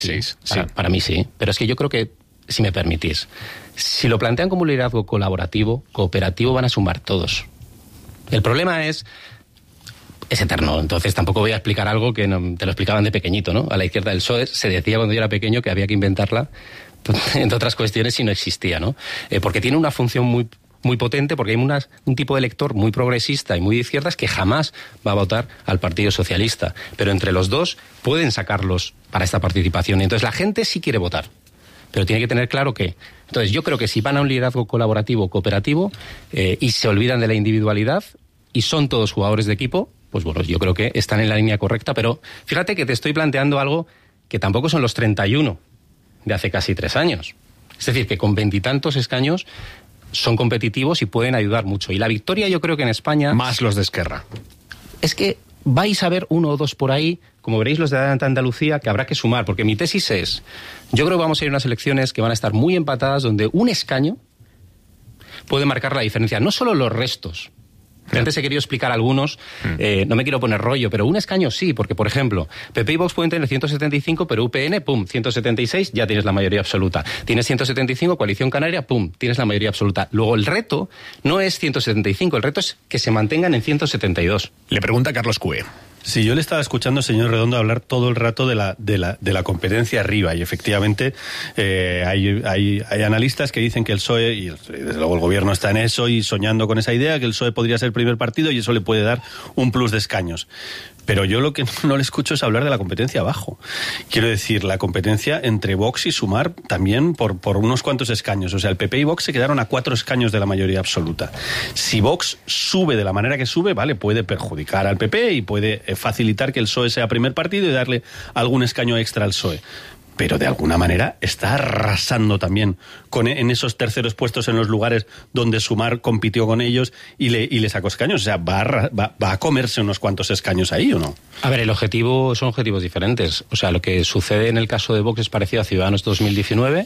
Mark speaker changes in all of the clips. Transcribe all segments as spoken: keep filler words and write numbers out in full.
Speaker 1: Sí,
Speaker 2: sí.
Speaker 1: Para, para mí sí, pero es que yo creo que, si me permitís, si lo plantean como un liderazgo colaborativo, cooperativo, van a sumar todos. El problema es... es eterno, entonces tampoco voy a explicar algo que no, te lo explicaban de pequeñito, ¿no? A la izquierda del P S O E se decía cuando yo era pequeño que había que inventarla, entre otras cuestiones, si no existía, ¿no? Eh, porque tiene una función muy... muy potente, porque hay una, un tipo de elector muy progresista y muy de izquierdas que jamás va a votar al Partido Socialista. Pero entre los dos pueden sacarlos para esta participación. Entonces la gente sí quiere votar, pero tiene que tener claro que... Entonces yo creo que si van a un liderazgo colaborativo, cooperativo, eh, y se olvidan de la individualidad y son todos jugadores de equipo, pues bueno, yo creo que están en la línea correcta. Pero fíjate que te estoy planteando algo que tampoco son los treinta y uno de hace casi tres años. Es decir, que con veintitantos escaños son competitivos y pueden ayudar mucho. Y la victoria, yo creo que en España...
Speaker 2: Más los de Esquerra.
Speaker 1: Es que vais a ver uno o dos por ahí, como veréis los de Andalucía, que habrá que sumar, porque mi tesis es, yo creo que vamos a ir a unas elecciones que van a estar muy empatadas, donde un escaño puede marcar la diferencia. No solo los restos. Antes he querido explicar algunos, eh, no me quiero poner rollo, pero un escaño sí, porque, por ejemplo, P P y Vox pueden tener ciento setenta y cinco, pero U P N, pum, ciento setenta y seis, ya tienes la mayoría absoluta. Tienes ciento setenta y cinco, Coalición Canaria, pum, tienes la mayoría absoluta. Luego, el reto no es ciento setenta y cinco, el reto es que se mantengan en ciento setenta y dos.
Speaker 2: Le pregunta Carlos Cue.
Speaker 3: Sí, yo le estaba escuchando, señor Redondo, hablar todo el rato de la de la de la competencia arriba, y efectivamente eh, hay, hay hay analistas que dicen que el P S O E, y desde luego el gobierno está en eso y soñando con esa idea, que el P S O E podría ser el primer partido y eso le puede dar un plus de escaños. Pero yo lo que no le escucho es hablar de la competencia abajo. Quiero decir, la competencia entre Vox y Sumar también por, por unos cuantos escaños. O sea, el P P y Vox se quedaron a cuatro escaños de la mayoría absoluta. Si Vox sube de la manera que sube, vale, puede perjudicar al P P y puede facilitar que el P S O E sea primer partido y darle algún escaño extra al P S O E. Pero de alguna manera está arrasando también con, en esos terceros puestos en los lugares donde Sumar compitió con ellos y le, y le sacó escaños. O sea, ¿va a, va, ¿va a comerse unos cuantos escaños ahí o no?
Speaker 1: A ver, el objetivo son objetivos diferentes. O sea, lo que sucede en el caso de Vox es parecido a Ciudadanos dos mil diecinueve.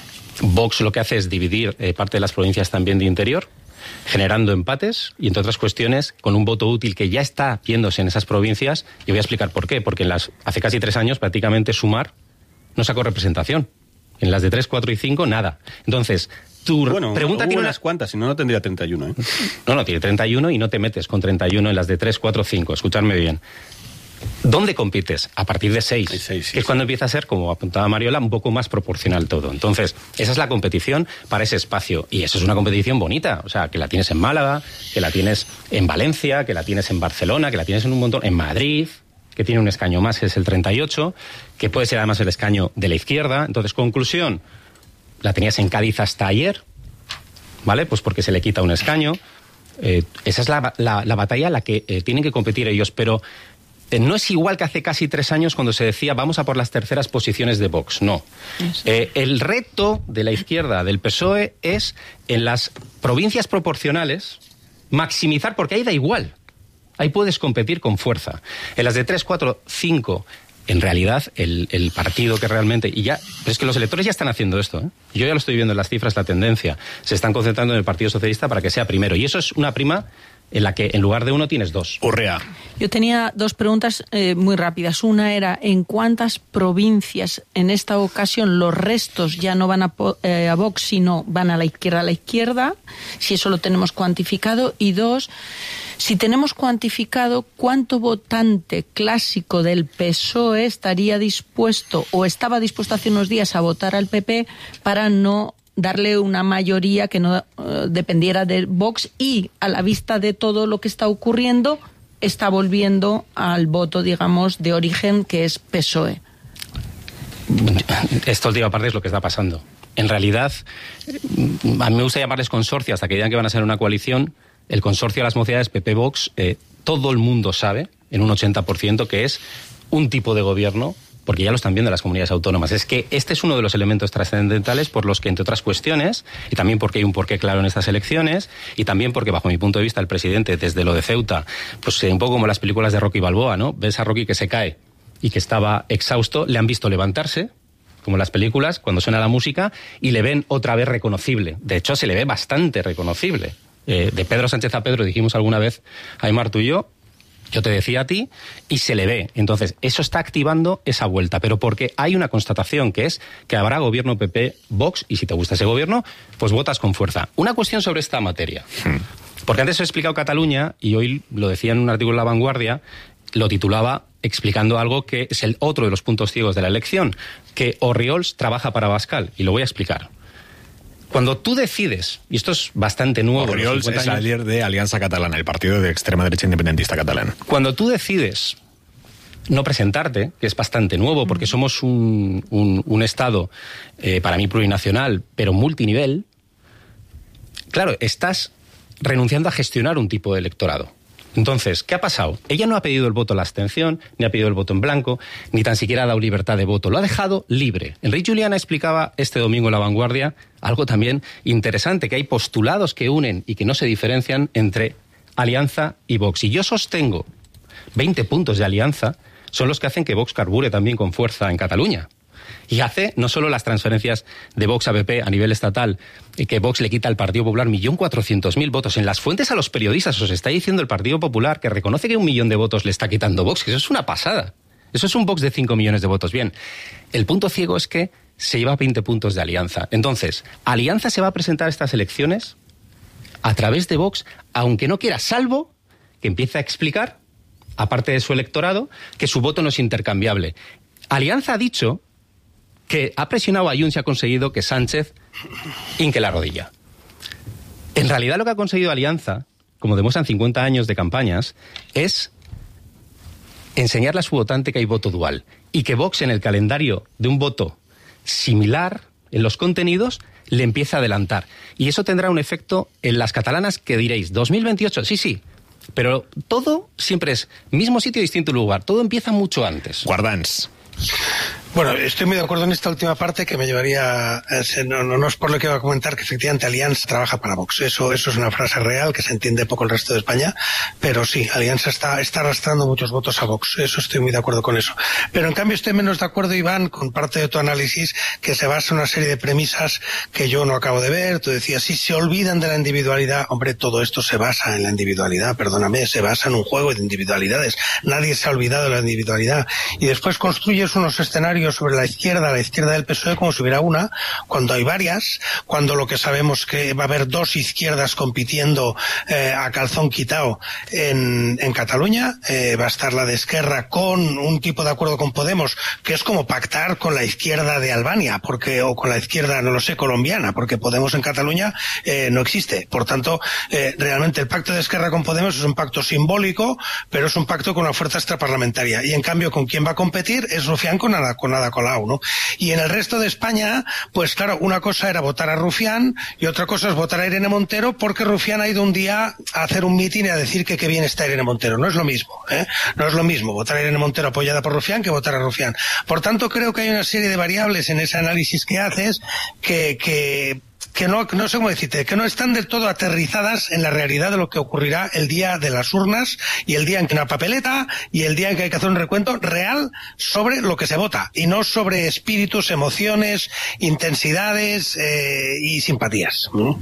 Speaker 1: Vox lo que hace es dividir eh, parte de las provincias también de interior, generando empates y, entre otras cuestiones, con un voto útil que ya está viéndose en esas provincias. Y voy a explicar por qué. Porque en las, hace casi tres años prácticamente Sumar no sacó representación. En las de tres, cuatro y cinco, nada. Entonces, tu
Speaker 3: bueno,
Speaker 1: pregunta
Speaker 3: hubo
Speaker 1: tiene
Speaker 3: unas
Speaker 1: una...
Speaker 3: cuantas, si no, no tendría treinta y uno, ¿eh?
Speaker 1: No, no, tiene treinta y uno y no te metes con treinta y uno en las de tres, cuatro, cinco. Escuchadme bien. ¿Dónde compites? A partir de seis,
Speaker 3: seis sí,
Speaker 1: que es
Speaker 3: sí.
Speaker 1: cuando empieza a ser, como apuntaba Mariola, un poco más proporcional todo. Entonces, esa es la competición para ese espacio. Y eso es una competición bonita. O sea, que la tienes en Málaga, que la tienes en Valencia, que la tienes en Barcelona, que la tienes en un montón, en Madrid, que tiene un escaño más, que es el treinta y ocho, que puede ser además el escaño de la izquierda. Entonces, conclusión, la tenías en Cádiz hasta ayer, ¿vale? Pues porque se le quita un escaño. Eh, esa es la, la, la batalla en la que eh, tienen que competir ellos, pero eh, no es igual que hace casi tres años cuando se decía vamos a por las terceras posiciones de Vox, no. Eh, el reto de la izquierda, del P S O E, es en las provincias proporcionales maximizar, porque ahí da igual. Ahí puedes competir con fuerza. En las de tres, cuatro, cinco, en realidad, el, el partido que realmente... y ya, es que los electores ya están haciendo esto, ¿eh? Yo ya lo estoy viendo en las cifras, la tendencia. Se están concentrando en el Partido Socialista para que sea primero. Y eso es una prima en la que en lugar de uno tienes dos.
Speaker 2: Urrea.
Speaker 4: Yo tenía dos preguntas eh, muy rápidas. Una era, ¿en cuántas provincias en esta ocasión los restos ya no van a, eh, a Vox, sino van a la izquierda a la izquierda? Si eso lo tenemos cuantificado. Y dos, si tenemos cuantificado, ¿cuánto votante clásico del P S O E estaría dispuesto o estaba dispuesto hace unos días a votar al P P para no darle una mayoría que no uh, dependiera de Vox, y a la vista de todo lo que está ocurriendo está volviendo al voto, digamos, de origen, que es P S O E?
Speaker 1: Esta última parte es lo que está pasando. En realidad, a mí me gusta llamarles consorcio hasta que digan que van a ser una coalición. El consorcio de las mocedades P P-Vox, eh, todo el mundo sabe, en un ochenta por ciento, que es un tipo de gobierno, porque ya lo están viendo las comunidades autónomas. Es que este es uno de los elementos trascendentales por los que, entre otras cuestiones, y también porque hay un porqué claro en estas elecciones, y también porque, bajo mi punto de vista, el presidente, desde lo de Ceuta, pues un poco como las películas de Rocky Balboa, ¿no? Ves a Rocky que se cae y que estaba exhausto, le han visto levantarse, como en las películas, cuando suena la música, y le ven otra vez reconocible. De hecho, se le ve bastante reconocible. Eh, de Pedro Sánchez a Pedro, dijimos alguna vez, Aimar, tú y yo, Yo te decía a ti y se le ve. Entonces, eso está activando esa vuelta, pero porque hay una constatación que es que habrá gobierno P P-Vox y si te gusta ese gobierno, pues votas con fuerza. Una cuestión sobre esta materia. Hmm. Porque antes he explicado Cataluña y hoy lo decía en un artículo en La Vanguardia, lo titulaba explicando algo que es el otro de los puntos ciegos de la elección, que Orriols trabaja para Abascal, y lo voy a explicar. Cuando tú decides, y esto es bastante nuevo...
Speaker 2: Orriols es el líder de Alianza Catalana, el partido de extrema derecha independentista catalán.
Speaker 1: Cuando tú decides no presentarte, que es bastante nuevo, porque somos un, un, un Estado, eh, para mí plurinacional, pero multinivel, claro, estás renunciando a gestionar un tipo de electorado. Entonces, ¿qué ha pasado? Ella no ha pedido el voto a la abstención, ni ha pedido el voto en blanco, ni tan siquiera ha dado libertad de voto. Lo ha dejado libre. Enric Juliana explicaba este domingo en La Vanguardia algo también interesante, que hay postulados que unen y que no se diferencian entre Alianza y Vox. Y yo sostengo veinte puntos de Alianza son los que hacen que Vox carbure también con fuerza en Cataluña. Y hace no solo las transferencias de Vox a P P a nivel estatal, que Vox le quita al Partido Popular un millón cuatrocientos mil votos. En las fuentes a los periodistas os está diciendo el Partido Popular que reconoce que un millón de votos le está quitando Vox, que eso es una pasada. Eso es un Vox de cinco millones de votos. Bien, el punto ciego es que se lleva veinte puntos de Alianza. Entonces, Alianza se va a presentar a estas elecciones a través de Vox, aunque no quiera, salvo que empiece a explicar, aparte de su electorado, que su voto no es intercambiable. Alianza ha dicho que ha presionado a Junts y ha conseguido que Sánchez hinque la rodilla. En realidad lo que ha conseguido Alianza, como demuestran cincuenta años de campañas, es enseñarle a su votante que hay voto dual y que Vox en el calendario de un voto similar en los contenidos le empieza a adelantar. Y eso tendrá un efecto en las catalanas que diréis, ¿dos mil veintiocho? Sí, sí. Pero todo siempre es mismo sitio, distinto lugar. Todo empieza mucho antes.
Speaker 2: Guardans.
Speaker 5: Bueno, estoy muy de acuerdo en esta última parte que me llevaría, eh, no, no, no es por lo que iba a comentar que efectivamente Alianza trabaja para Vox. Eso, eso es una frase real que se entiende poco el resto de España, pero sí, Alianza está, está arrastrando muchos votos a Vox. Eso estoy muy de acuerdo con eso. Pero en cambio estoy menos de acuerdo, Iván, con parte de tu análisis que se basa en una serie de premisas que yo no acabo de ver. Tú decías, si se olvidan de la individualidad, hombre, todo esto se basa en la individualidad, perdóname, se basa en un juego de individualidades. Nadie se ha olvidado de la individualidad. Y después construyes unos escenarios sobre la izquierda, la izquierda del P S O E, como si hubiera una, cuando hay varias, cuando lo que sabemos que va a haber dos izquierdas compitiendo eh, a calzón quitado en, en Cataluña, eh, va a estar la de Esquerra con un tipo de acuerdo con Podemos, que es como pactar con la izquierda de Albania, porque o con la izquierda, no lo sé, colombiana, porque Podemos en Cataluña eh, no existe. Por tanto, eh, realmente el pacto de Esquerra con Podemos es un pacto simbólico, pero es un pacto con una fuerza extraparlamentaria. Y en cambio, ¿con quién va a competir? Es Rufián con nada, con nada Colau, ¿no? Y en el resto de España, pues claro, una cosa era votar a Rufián y otra cosa es votar a Irene Montero, porque Rufián ha ido un día a hacer un mitin y a decir que qué bien está Irene Montero. No es lo mismo, ¿eh? No es lo mismo votar a Irene Montero apoyada por Rufián que votar a Rufián. Por tanto, creo que hay una serie de variables en ese análisis que haces que, que que no, no sé cómo decirte, que no están del todo aterrizadas en la realidad de lo que ocurrirá el día de las urnas y el día en que una papeleta y el día en que hay que hacer un recuento real sobre lo que se vota y no sobre espíritus, emociones, intensidades eh, y simpatías. ¿Mm?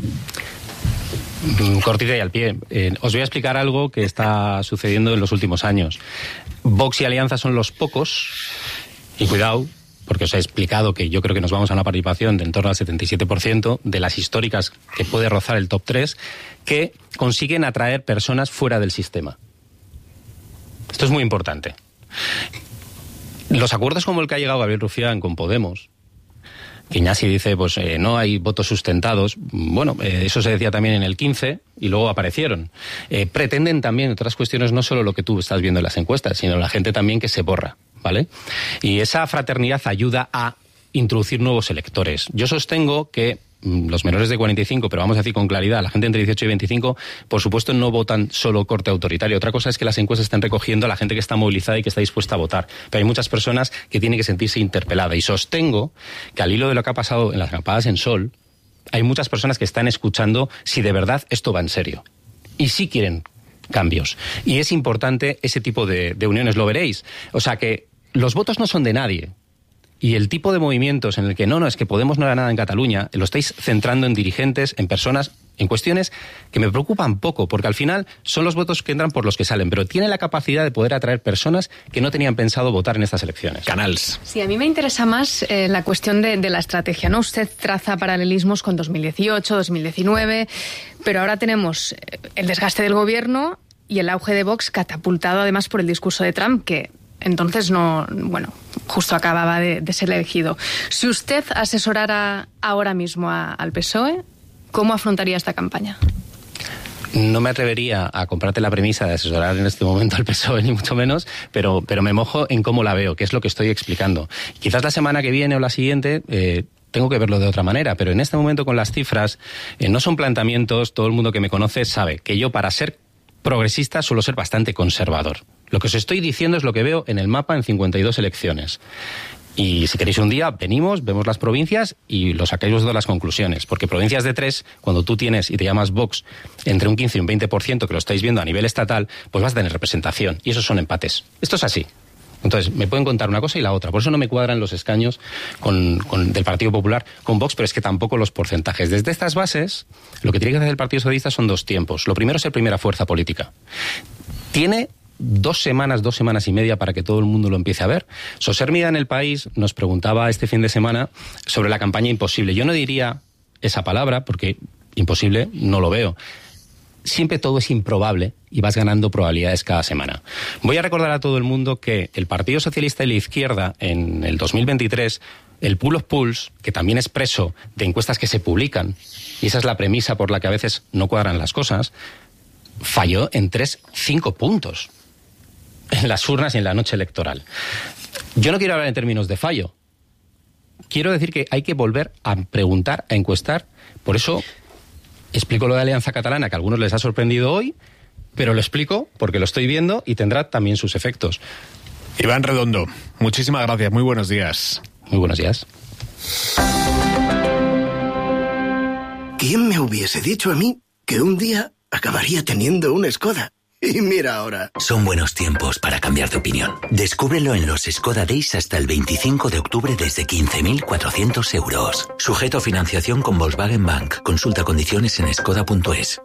Speaker 1: Cortita y al pie. Eh, os voy a explicar algo que está sucediendo en los últimos años. Vox y Alianza son los pocos, y cuidado, porque os he explicado que yo creo que nos vamos a una participación de en torno al setenta y siete por ciento de las históricas que puede rozar el top tres, que consiguen atraer personas fuera del sistema. Esto es muy importante. Los acuerdos como el que ha llegado Gabriel Rufián con Podemos, que Iñasi dice, pues eh, no hay votos sustentados, bueno, eh, eso se decía también en el quince y luego aparecieron. Eh, pretenden también otras cuestiones, no solo lo que tú estás viendo en las encuestas, sino la gente también que se borra, ¿vale? Y esa fraternidad ayuda a introducir nuevos electores. Yo sostengo que los menores de cuarenta y cinco, pero vamos a decir con claridad, la gente entre dieciocho y veinticinco, por supuesto no votan solo corte autoritario. Otra cosa es que las encuestas estén recogiendo a la gente que está movilizada y que está dispuesta a votar. Pero hay muchas personas que tienen que sentirse interpeladas. Y sostengo que al hilo de lo que ha pasado en las campañas en Sol, hay muchas personas que están escuchando si de verdad esto va en serio. Y sí quieren cambios. Y es importante ese tipo de, de uniones, lo veréis. O sea que los votos no son de nadie. Y el tipo de movimientos en el que no, no, es que Podemos no era nada en Cataluña, lo estáis centrando en dirigentes, en personas, en cuestiones que me preocupan poco, porque al final son los votos que entran por los que salen, pero tiene la capacidad de poder atraer personas que no tenían pensado votar en estas elecciones.
Speaker 2: Canals.
Speaker 6: Sí, a mí me interesa más eh, la cuestión de, de la estrategia, ¿no? Usted traza paralelismos con dos mil dieciocho, dos mil diecinueve, pero ahora tenemos el desgaste del gobierno y el auge de Vox catapultado además por el discurso de Trump, que entonces no, bueno, justo acababa de, de ser elegido. Si usted asesorara ahora mismo a, al P S O E, ¿cómo afrontaría esta campaña?
Speaker 1: No me atrevería a comprarte la premisa de asesorar en este momento al P S O E, ni mucho menos, pero, pero me mojo en cómo la veo, que es lo que estoy explicando. Quizás la semana que viene o la siguiente eh, tengo que verlo de otra manera, pero en este momento con las cifras eh, no son planteamientos, todo el mundo que me conoce sabe que yo para ser progresista suelo ser bastante conservador. Lo que os estoy diciendo es lo que veo en el mapa en cincuenta y dos elecciones. Y si queréis un día, venimos, vemos las provincias y lo sacáis vosotros las conclusiones. Porque provincias de tres, cuando tú tienes y te llamas Vox entre un quince y un veinte por ciento, que lo estáis viendo a nivel estatal, pues vas a tener representación. Y esos son empates. Esto es así. Entonces, me pueden contar una cosa y la otra. Por eso no me cuadran los escaños con, con, del Partido Popular con Vox, pero es que tampoco los porcentajes. Desde estas bases, lo que tiene que hacer el Partido Socialista son dos tiempos. Lo primero es ser primera fuerza política. Tiene dos semanas, dos semanas y media para que todo el mundo lo empiece a ver. Sos Hermida en El País nos preguntaba este fin de semana sobre la campaña imposible. Yo no diría esa palabra porque imposible no lo veo. Siempre todo es improbable y vas ganando probabilidades cada semana. Voy a recordar a todo el mundo que el Partido Socialista y la izquierda en el dos mil veintitrés, el pool of polls, que también es preso de encuestas que se publican, y esa es la premisa por la que a veces no cuadran las cosas, falló en tres, cinco puntos en las urnas y en la noche electoral. Yo no quiero hablar en términos de fallo. Quiero decir que hay que volver a preguntar, a encuestar. Por eso explico lo de Alianza Catalana, que a algunos les ha sorprendido hoy, pero lo explico porque lo estoy viendo y tendrá también sus efectos.
Speaker 2: Iván Redondo, muchísimas gracias. Muy buenos días.
Speaker 1: Muy buenos días.
Speaker 7: ¿Quién me hubiese dicho a mí que un día acabaría teniendo una Skoda? Y mira ahora.
Speaker 8: Son buenos tiempos para cambiar de opinión. Descúbrelo en los Skoda Days hasta el veinticinco de octubre desde quince mil cuatrocientos euros. Sujeto a financiación con Volkswagen Bank. Consulta condiciones en skoda punto es.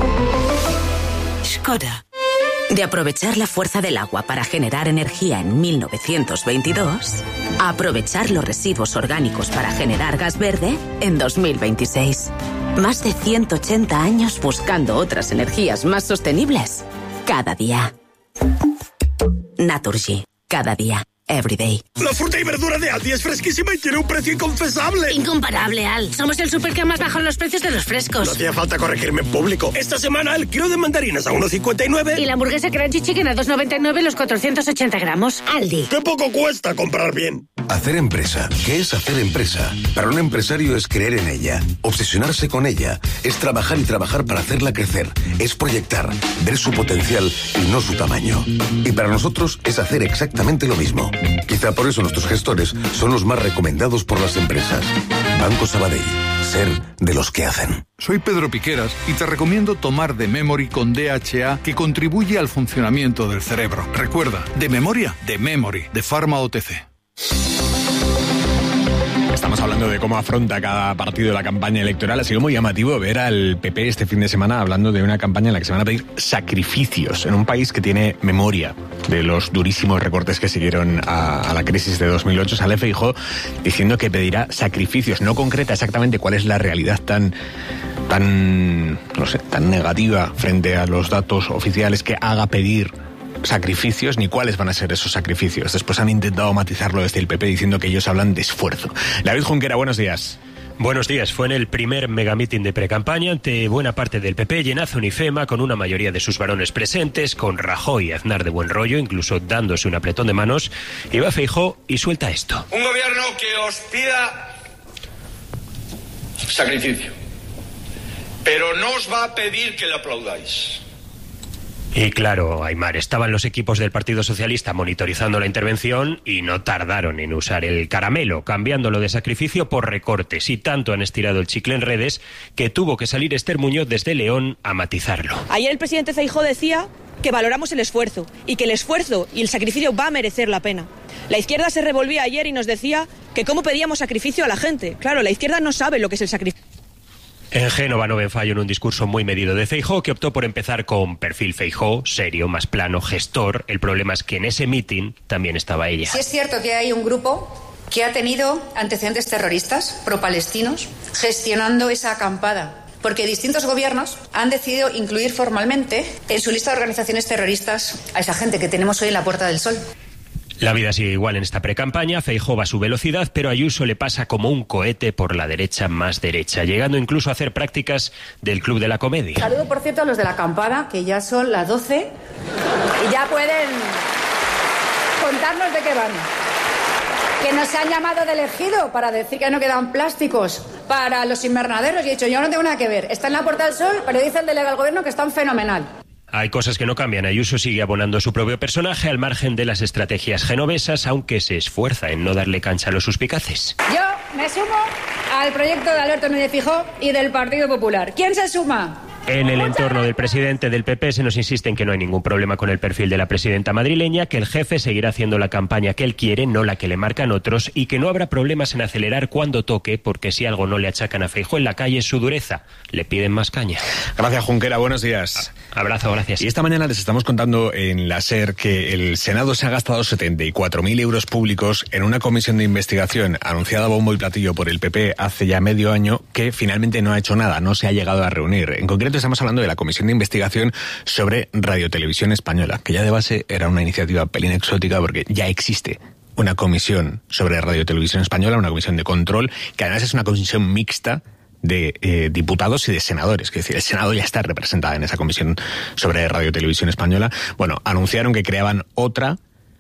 Speaker 9: Skoda. De aprovechar la fuerza del agua para generar energía en mil novecientos veintidós, a aprovechar los residuos orgánicos para generar gas verde en dos mil veintiséis. Más de ciento ochenta años buscando otras energías más sostenibles. Cada día. Naturgy. Cada día. Everyday.
Speaker 10: La fruta y verdura de Aldi es fresquísima y tiene un precio inconfesable.
Speaker 11: Incomparable, Al. Somos el súper que más bajan los precios de los frescos.
Speaker 10: No hacía falta corregirme en público. Esta semana el kilo de mandarinas a uno cincuenta y nueve.
Speaker 11: Y la hamburguesa Crunchy Chicken a dos noventa y nueve los cuatrocientos ochenta gramos. Aldi.
Speaker 10: ¡Qué poco cuesta comprar bien!
Speaker 12: Hacer empresa. ¿Qué es hacer empresa? Para un empresario es creer en ella, obsesionarse con ella, es trabajar y trabajar para hacerla crecer, es proyectar, ver su potencial y no su tamaño. Y para nosotros es hacer exactamente lo mismo. Quizá por eso nuestros gestores son los más recomendados por las empresas. Banco Sabadell. Ser de los que hacen.
Speaker 13: Soy Pedro Piqueras y te recomiendo tomar The Memory con D H A, que contribuye al funcionamiento del cerebro. Recuerda, de memoria, de Memory, de Pharma O T C.
Speaker 2: Estamos hablando de cómo afronta cada partido la campaña electoral. Ha sido muy llamativo ver al P P este fin de semana hablando de una campaña en la que se van a pedir sacrificios en un país que tiene memoria de los durísimos recortes que siguieron a, a la crisis de dos mil ocho. Sale Feijóo diciendo que pedirá sacrificios. No concreta exactamente cuál es la realidad tan, tan, no sé, tan negativa frente a los datos oficiales que haga pedir sacrificios, ni cuáles van a ser esos sacrificios. Después han intentado matizarlo desde el P P diciendo que ellos hablan de esfuerzo. David Junquera, buenos días.
Speaker 14: Buenos días. Fue en el primer megamíting de precampaña ante buena parte del P P, llenazo en IFEMA, con una mayoría de sus varones presentes, con Rajoy y Aznar de buen rollo, incluso dándose un apretón de manos. Y va Feijóo y suelta esto.
Speaker 15: Un gobierno que os pida sacrificio, pero no os va a pedir que le aplaudáis.
Speaker 14: Y claro, Aimar, estaban los equipos del Partido Socialista monitorizando la intervención y no tardaron en usar el caramelo, cambiándolo de sacrificio por recortes. Y tanto han estirado el chicle en redes que tuvo que salir Esther Muñoz desde León a matizarlo.
Speaker 16: Ayer el presidente Feijóo decía que valoramos el esfuerzo y que el esfuerzo y el sacrificio va a merecer la pena. La izquierda se revolvía ayer y nos decía que cómo pedíamos sacrificio a la gente. Claro, la izquierda no sabe lo que es el sacrificio.
Speaker 14: En Génova no ven fallo en un discurso muy medido de Feijóo, que optó por empezar con perfil Feijóo, serio, más plano, gestor. El problema es que en ese mitin también estaba ella.
Speaker 17: Sí es cierto que hay un grupo que ha tenido antecedentes terroristas, pro-palestinos, gestionando esa acampada, porque distintos gobiernos han decidido incluir formalmente en su lista de organizaciones terroristas a esa gente que tenemos hoy en la Puerta del Sol.
Speaker 14: La vida sigue igual en esta precampaña, Feijóo va a su velocidad, pero a Ayuso le pasa como un cohete por la derecha más derecha, llegando incluso a hacer prácticas del Club de la Comedia.
Speaker 17: Saludo, por cierto, a los de la acampada, que ya son las doce y ya pueden contarnos de qué van. Que nos han llamado de elegido para decir que no quedan plásticos para los invernaderos y he dicho, yo no tengo nada que ver. Está en la Puerta del Sol, pero dice el delegado del gobierno que están fenomenal.
Speaker 14: Hay cosas que no cambian. Ayuso sigue abonando su propio personaje al margen de las estrategias genovesas, aunque se esfuerza en no darle cancha a los suspicaces.
Speaker 17: Yo me sumo al proyecto de Alberto Núñez Feijóo y del Partido Popular. ¿Quién se suma?
Speaker 14: En el entorno del presidente del P P se nos insiste en que no hay ningún problema con el perfil de la presidenta madrileña, que el jefe seguirá haciendo la campaña que él quiere, no la que le marcan otros, y que no habrá problemas en acelerar cuando toque, porque si algo no le achacan a Feijóo en la calle es su dureza. Le piden más caña.
Speaker 2: Gracias, Junquera. Buenos días.
Speaker 14: Abrazo, gracias.
Speaker 2: Y esta mañana les estamos contando en la SER que el Senado se ha gastado setenta y cuatro mil euros públicos en una comisión de investigación anunciada a bombo y platillo por el P P hace ya medio año, que finalmente no ha hecho nada, no se ha llegado a reunir. En concreto estamos hablando de la comisión de investigación sobre Radio Televisión Española, que ya de base era una iniciativa pelín exótica porque ya existe una comisión sobre Radio Televisión Española, una comisión de control, que además es una comisión mixta de eh, diputados y de senadores, que es decir, el Senado ya está representada en esa comisión sobre Radio Televisión Española. Bueno, anunciaron que creaban otra,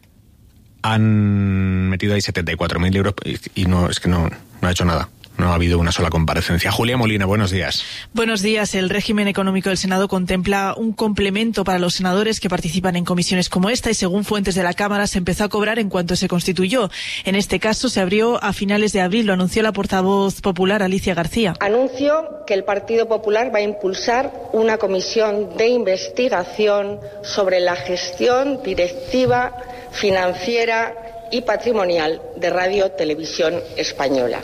Speaker 2: han metido ahí setenta y cuatro mil euros y, y no, es que no, no ha hecho nada. No ha habido una sola comparecencia. Julia Molina, buenos días.
Speaker 18: Buenos días. El régimen económico del Senado contempla un complemento para los senadores que participan en comisiones como esta y, según fuentes de la Cámara, se empezó a cobrar en cuanto se constituyó. En este caso se abrió a finales de abril, lo anunció la portavoz popular Alicia García.
Speaker 19: Anuncio que el Partido Popular va a impulsar una comisión de investigación sobre la gestión directiva, financiera y patrimonial de Radio Televisión Española.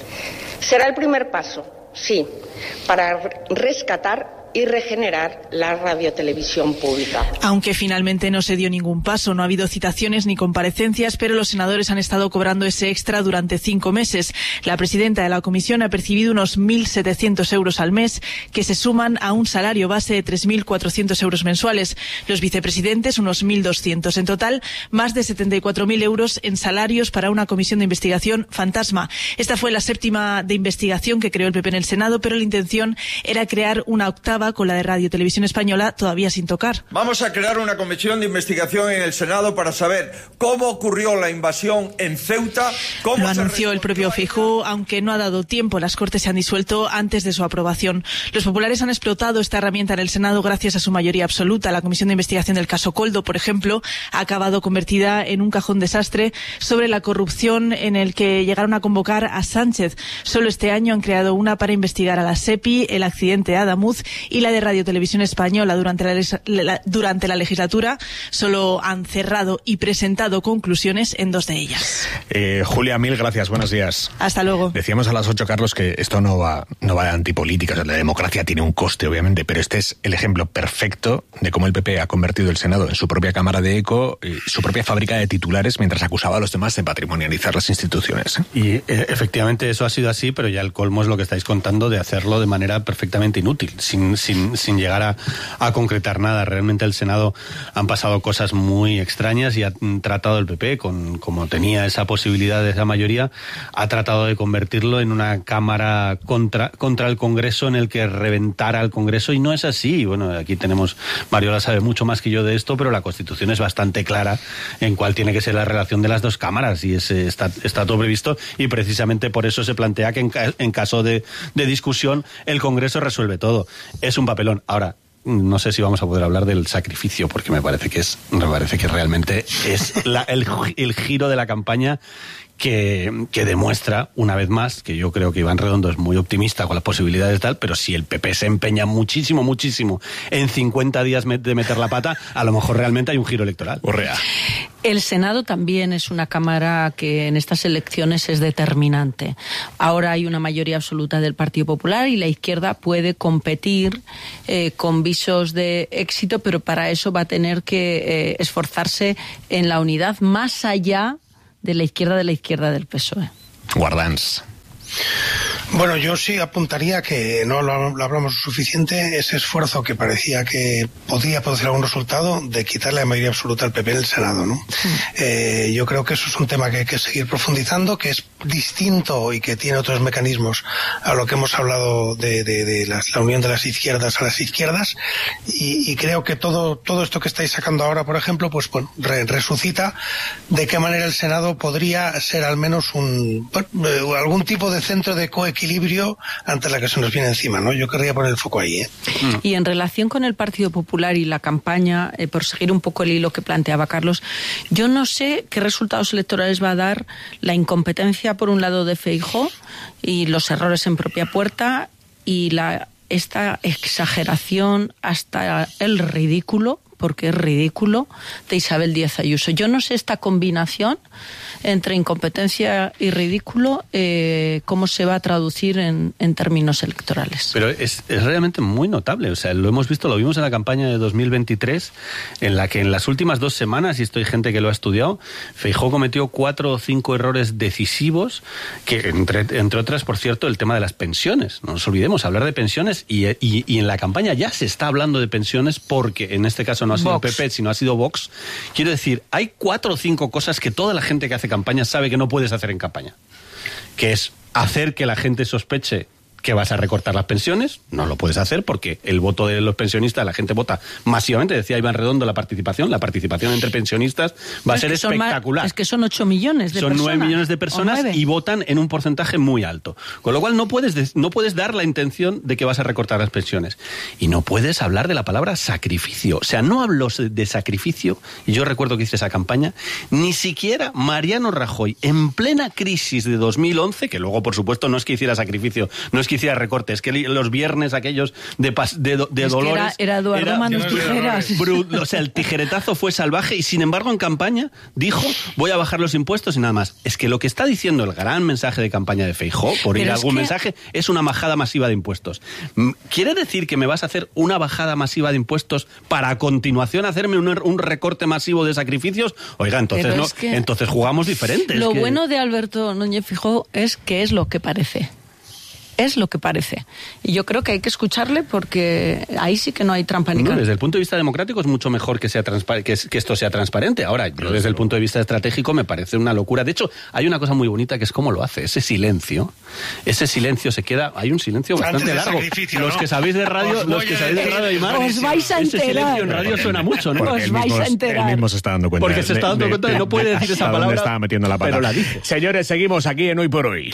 Speaker 19: Será el primer paso, sí, para rescatar y regenerar la radiotelevisión pública.
Speaker 18: Aunque finalmente no se dio ningún paso, no ha habido citaciones ni comparecencias, pero los senadores han estado cobrando ese extra durante cinco meses. La presidenta de la comisión ha percibido unos mil setecientos euros al mes, que se suman a un salario base de tres mil cuatrocientos euros mensuales. Los vicepresidentes, unos mil doscientos. En total, más de setenta y cuatro mil euros en salarios para una comisión de investigación fantasma. Esta fue la séptima de investigación que creó el P P en el Senado, pero la intención era crear una octava con la de Radio Televisión Española todavía sin tocar.
Speaker 20: Vamos a crear una comisión de investigación en el Senado para saber cómo ocurrió la invasión en Ceuta. Cómo
Speaker 18: Lo anunció el propio Feijóo, aunque no ha dado tiempo. Las Cortes se han disuelto antes de su aprobación. Los populares han explotado esta herramienta en el Senado gracias a su mayoría absoluta. La comisión de investigación del caso Koldo, por ejemplo, ha acabado convertida en un cajón desastre sobre la corrupción en el que llegaron a convocar a Sánchez. Solo este año han creado una para investigar a la SEPI, el accidente de Adamuz y la de Radio Televisión Española. Durante la, la, durante la legislatura solo han cerrado y presentado conclusiones en dos de ellas.
Speaker 2: Eh, Julia, mil gracias, buenos días.
Speaker 18: Hasta luego.
Speaker 2: Decíamos a las ocho, Carlos, que esto no va, no va de antipolítica, o sea, la democracia tiene un coste, obviamente, pero este es el ejemplo perfecto de cómo el P P ha convertido el Senado en su propia cámara de eco, y su propia fábrica de titulares, mientras acusaba a los demás de patrimonializar las instituciones.
Speaker 3: Y eh, efectivamente eso ha sido así, pero ya el colmo es lo que estáis contando de hacerlo de manera perfectamente inútil, sin Sin, sin llegar a, a concretar nada. Realmente el Senado han pasado cosas muy extrañas y ha tratado el P P, con, como tenía esa posibilidad de esa mayoría, ha tratado de convertirlo en una cámara contra, contra el Congreso, en el que reventara al Congreso, y no es así. Bueno, aquí tenemos, Mariola sabe mucho más que yo de esto, pero la Constitución es bastante clara en cuál tiene que ser la relación de las dos cámaras, y ese está, está todo previsto, y precisamente por eso se plantea que en, en caso de, de discusión el Congreso resuelve todo. Es un papelón. Ahora, no sé si vamos a poder hablar del sacrificio, porque me parece que es, me parece que realmente es la, el, el giro de la campaña que, que demuestra, una vez más, que yo creo que Iván Redondo es muy optimista con las posibilidades de tal, pero si el P P se empeña muchísimo, muchísimo en cincuenta días de meter la pata, a lo mejor realmente hay un giro electoral.
Speaker 2: Correa.
Speaker 4: El Senado también es una Cámara que en estas elecciones es determinante. Ahora hay una mayoría absoluta del Partido Popular y la izquierda puede competir eh, con visos de éxito, pero para eso va a tener que eh, esforzarse en la unidad más allá de la izquierda de la izquierda del P S O E.
Speaker 2: Guardans.
Speaker 5: Bueno, yo sí apuntaría que no lo, lo hablamos suficiente, ese esfuerzo que parecía que podía producir algún resultado de quitarle la mayoría absoluta al P P en el Senado, ¿no? Sí. Eh, yo creo que eso es un tema que hay que seguir profundizando, que es distinto y que tiene otros mecanismos a lo que hemos hablado de, de, de las, la unión de las izquierdas a las izquierdas, y, y creo que todo, todo esto que estáis sacando ahora, por ejemplo, pues bueno, re, resucita de qué manera el Senado podría ser al menos un, bueno, algún tipo de centro de coequilibrio ante la que se nos viene encima, ¿no? Yo querría poner el foco ahí, ¿eh?
Speaker 4: Y en relación con el Partido Popular y la campaña, eh, por seguir un poco el hilo que planteaba Carlos, yo no sé qué resultados electorales va a dar la incompetencia, por un lado, de Feijóo y los errores en propia puerta y la esta exageración hasta el ridículo, porque es ridículo, de Isabel Díaz Ayuso. Yo no sé esta combinación entre incompetencia y ridículo, eh, cómo se va a traducir en, en términos electorales.
Speaker 3: Pero es, es realmente muy notable. O sea, lo hemos visto, lo vimos en la campaña de dos mil veintitrés, en la que en las últimas dos semanas, y esto hay gente que lo ha estudiado, Feijóo cometió cuatro o cinco errores decisivos, que entre, entre otras, por cierto, el tema de las pensiones. No nos olvidemos, hablar de pensiones, y, y, y en la campaña ya se está hablando de pensiones porque en este caso no ha sido Vox. P P, sino ha sido Vox. Quiero decir, hay cuatro o cinco cosas que toda la gente que hace campaña sabe que no puedes hacer en campaña, que es hacer que la gente sospeche que vas a recortar las pensiones. No lo puedes hacer porque el voto de los pensionistas, la gente vota masivamente. Decía Iván Redondo, la participación, la participación entre pensionistas va a ser espectacular.
Speaker 4: Más, es que son ocho millones de
Speaker 3: son
Speaker 4: personas.
Speaker 3: Son nueve millones de personas y votan en un porcentaje muy alto. Con lo cual no puedes, no puedes dar la intención de que vas a recortar las pensiones. Y no puedes hablar de la palabra sacrificio. O sea, no hablo de sacrificio, y yo recuerdo que hice esa campaña, ni siquiera Mariano Rajoy, en plena crisis de dos mil once, que luego, por supuesto, no es que hiciera sacrificio, no es que hiciera recortes, que los viernes aquellos de, pas, de, de
Speaker 4: es
Speaker 3: Dolores...
Speaker 4: Que era, era Eduardo era, Manos Tijeras.
Speaker 3: Brut, o sea, el tijeretazo fue salvaje y, sin embargo, en campaña dijo, voy a bajar los impuestos y nada más. Es que lo que está diciendo el gran mensaje de campaña de Feijóo, por ir a algún que... mensaje, es una bajada masiva de impuestos. ¿Quiere decir que me vas a hacer una bajada masiva de impuestos para a continuación hacerme un, un recorte masivo de sacrificios? Oiga, entonces no, que... entonces jugamos diferentes.
Speaker 4: Lo
Speaker 3: que...
Speaker 4: bueno de Alberto Núñez Feijóo es que es lo que parece. Es lo que parece. Y yo creo que hay que escucharle porque ahí sí que no hay trampa ni cartón.
Speaker 3: No, desde el punto de vista democrático es mucho mejor que sea transpa- que, que esto sea transparente. Ahora, yo desde el punto de vista estratégico me parece una locura. De hecho, hay una cosa muy bonita que es cómo lo hace. Ese silencio, ese silencio se queda... Hay un silencio bastante largo. Los ¿no? que sabéis de radio, os los que sabéis de radio y más...
Speaker 4: Os vais a enterar.
Speaker 3: Ese silencio en radio suena mucho, ¿no?
Speaker 4: Os vais
Speaker 2: mismo,
Speaker 4: a enterar.
Speaker 2: Él mismo se está dando cuenta.
Speaker 3: Porque se está dando de, cuenta de que no puede decir esa palabra.
Speaker 2: Dónde estaba metiendo la pata.
Speaker 3: Pero la dice.
Speaker 2: Señores, seguimos aquí en Hoy por Hoy.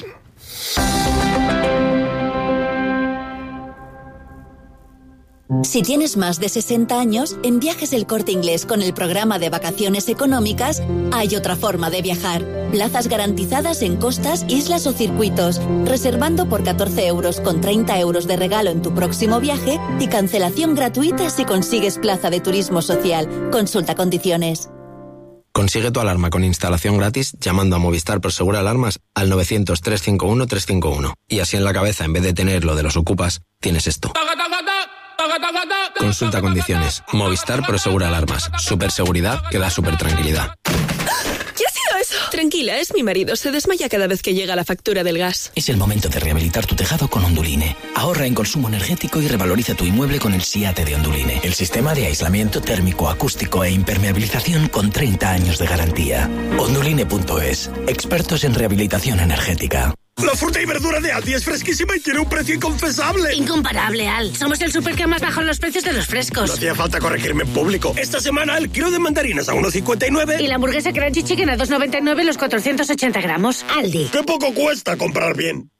Speaker 21: Si tienes más de sesenta años, en Viajes El Corte Inglés con el programa de vacaciones económicas hay otra forma de viajar. Plazas garantizadas en costas, islas o circuitos, reservando por catorce euros con treinta euros de regalo en tu próximo viaje y cancelación gratuita si consigues plaza de turismo social. Consulta condiciones.
Speaker 22: Consigue tu alarma con instalación gratis llamando a Movistar Prosegur Alarmas al novecientos, trescientos cincuenta y uno, trescientos cincuenta y uno. Y así en la cabeza, en vez de tener lo de los ocupas, tienes esto. Consulta condiciones. Movistar Prosegur Alarmas. Superseguridad que da super tranquilidad.
Speaker 23: ¿Qué ha sido eso? Tranquila, es mi marido. Se desmaya cada vez que llega la factura del gas.
Speaker 24: Es el momento de rehabilitar tu tejado con Onduline. Ahorra en consumo energético y revaloriza tu inmueble con el SIATE de Onduline. El sistema de aislamiento térmico, acústico e impermeabilización con treinta años de garantía. Onduline punto es. Expertos en rehabilitación energética.
Speaker 10: La fruta y verdura de Aldi es fresquísima y tiene un precio inconfesable.
Speaker 11: Incomparable, Al. Somos el súper que más bajado los precios de los frescos.
Speaker 10: No hacía falta corregirme en público. Esta semana el kilo de mandarinas a uno cincuenta y nueve.
Speaker 11: Y la hamburguesa Crunchy Chicken a dos noventa y nueve los cuatrocientos ochenta gramos. Aldi.
Speaker 10: ¡Qué poco cuesta comprar bien!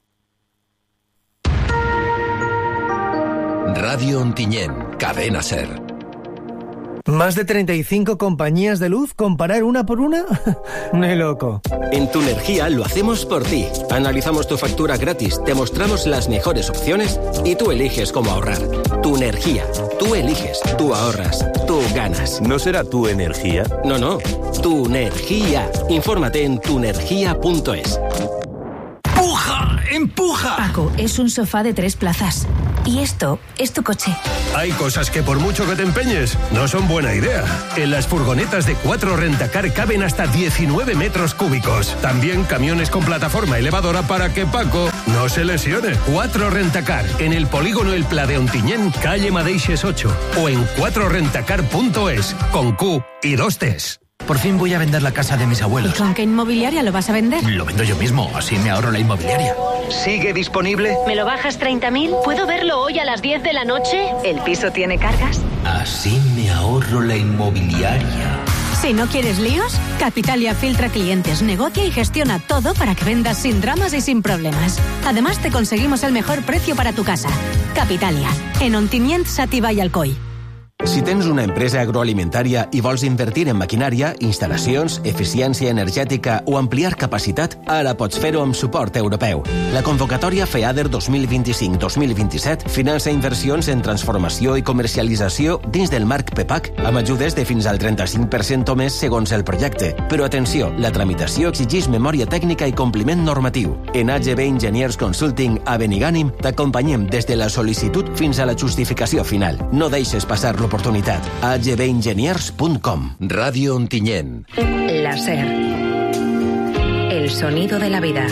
Speaker 25: Radio Ontinyent, Cadena SER.
Speaker 1: ¿Más de treinta y cinco compañías de luz? ¿Comparar una por una? ¡Muy loco!
Speaker 6: En Tu Energía lo hacemos por ti. Analizamos tu factura gratis, te mostramos las mejores opciones y tú eliges cómo ahorrar. Tu Energía. Tú eliges, tú ahorras, tú ganas.
Speaker 7: ¿No será Tu Energía?
Speaker 6: No, no. Tu Energía. Infórmate en tu energía punto es.
Speaker 8: ¡Empuja! ¡Empuja!
Speaker 25: Paco, es un sofá de tres plazas. Y esto es tu coche.
Speaker 10: Hay cosas que por mucho que te empeñes, no son buena idea. En las furgonetas de cuatro Rentacar caben hasta diecinueve metros cúbicos. También camiones con plataforma elevadora para que Paco no se lesione. cuatro Rentacar, en el polígono El Pla de Ontinyent, calle Madeixes ocho. O en cuatro rentacar punto es, con Q y dos T's.
Speaker 8: Por fin voy a vender la casa de mis abuelos.
Speaker 25: ¿Y con qué inmobiliaria lo vas a vender?
Speaker 8: Lo vendo yo mismo, así me ahorro la inmobiliaria.
Speaker 26: ¿Sigue disponible?
Speaker 27: ¿Me lo bajas treinta mil? ¿Puedo verlo hoy a las diez de la noche? ¿El piso tiene cargas?
Speaker 8: Así me ahorro la inmobiliaria.
Speaker 25: Si no quieres líos, Capitalia filtra clientes, negocia y gestiona todo para que vendas sin dramas y sin problemas. Además, te conseguimos el mejor precio para tu casa. Capitalia, en Ontinyent, Xàtiva i Alcoi.
Speaker 6: Si tens una empresa agroalimentària i vols invertir en maquinària, instal·lacions, eficiència energètica o ampliar capacitat, ara pots fer-ho amb suport europeu. La convocatòria FEADER dos mil vint-i-cinc dos mil vint-i-set finança inversions en transformació i comercialització dins del marc PEPAC, amb ajudes de fins al trenta-cinc per cent o més segons el projecte. Però atenció, la tramitació exigeix memòria tècnica i compliment normatiu. En A G B Engineers Consulting a Benigànim t'acompanyem des de la sol·licitud fins a la justificació final. No deixes passar l'oportunitat. a g b engineers punto com.
Speaker 28: Radio Ontinyent.
Speaker 29: La SER. El sonido de la vida.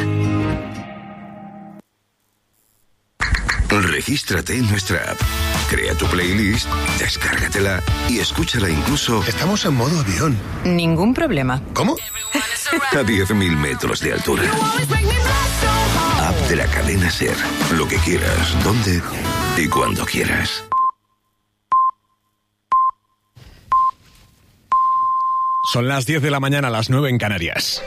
Speaker 12: Regístrate en nuestra app. Crea tu playlist, descárgatela y escúchala incluso...
Speaker 30: Estamos en modo avión.
Speaker 29: Ningún problema.
Speaker 30: ¿Cómo?
Speaker 12: a diez mil metros de altura. App de la cadena SER. Lo que quieras, donde y cuando quieras.
Speaker 2: Son las diez de la mañana, las nueve en Canarias.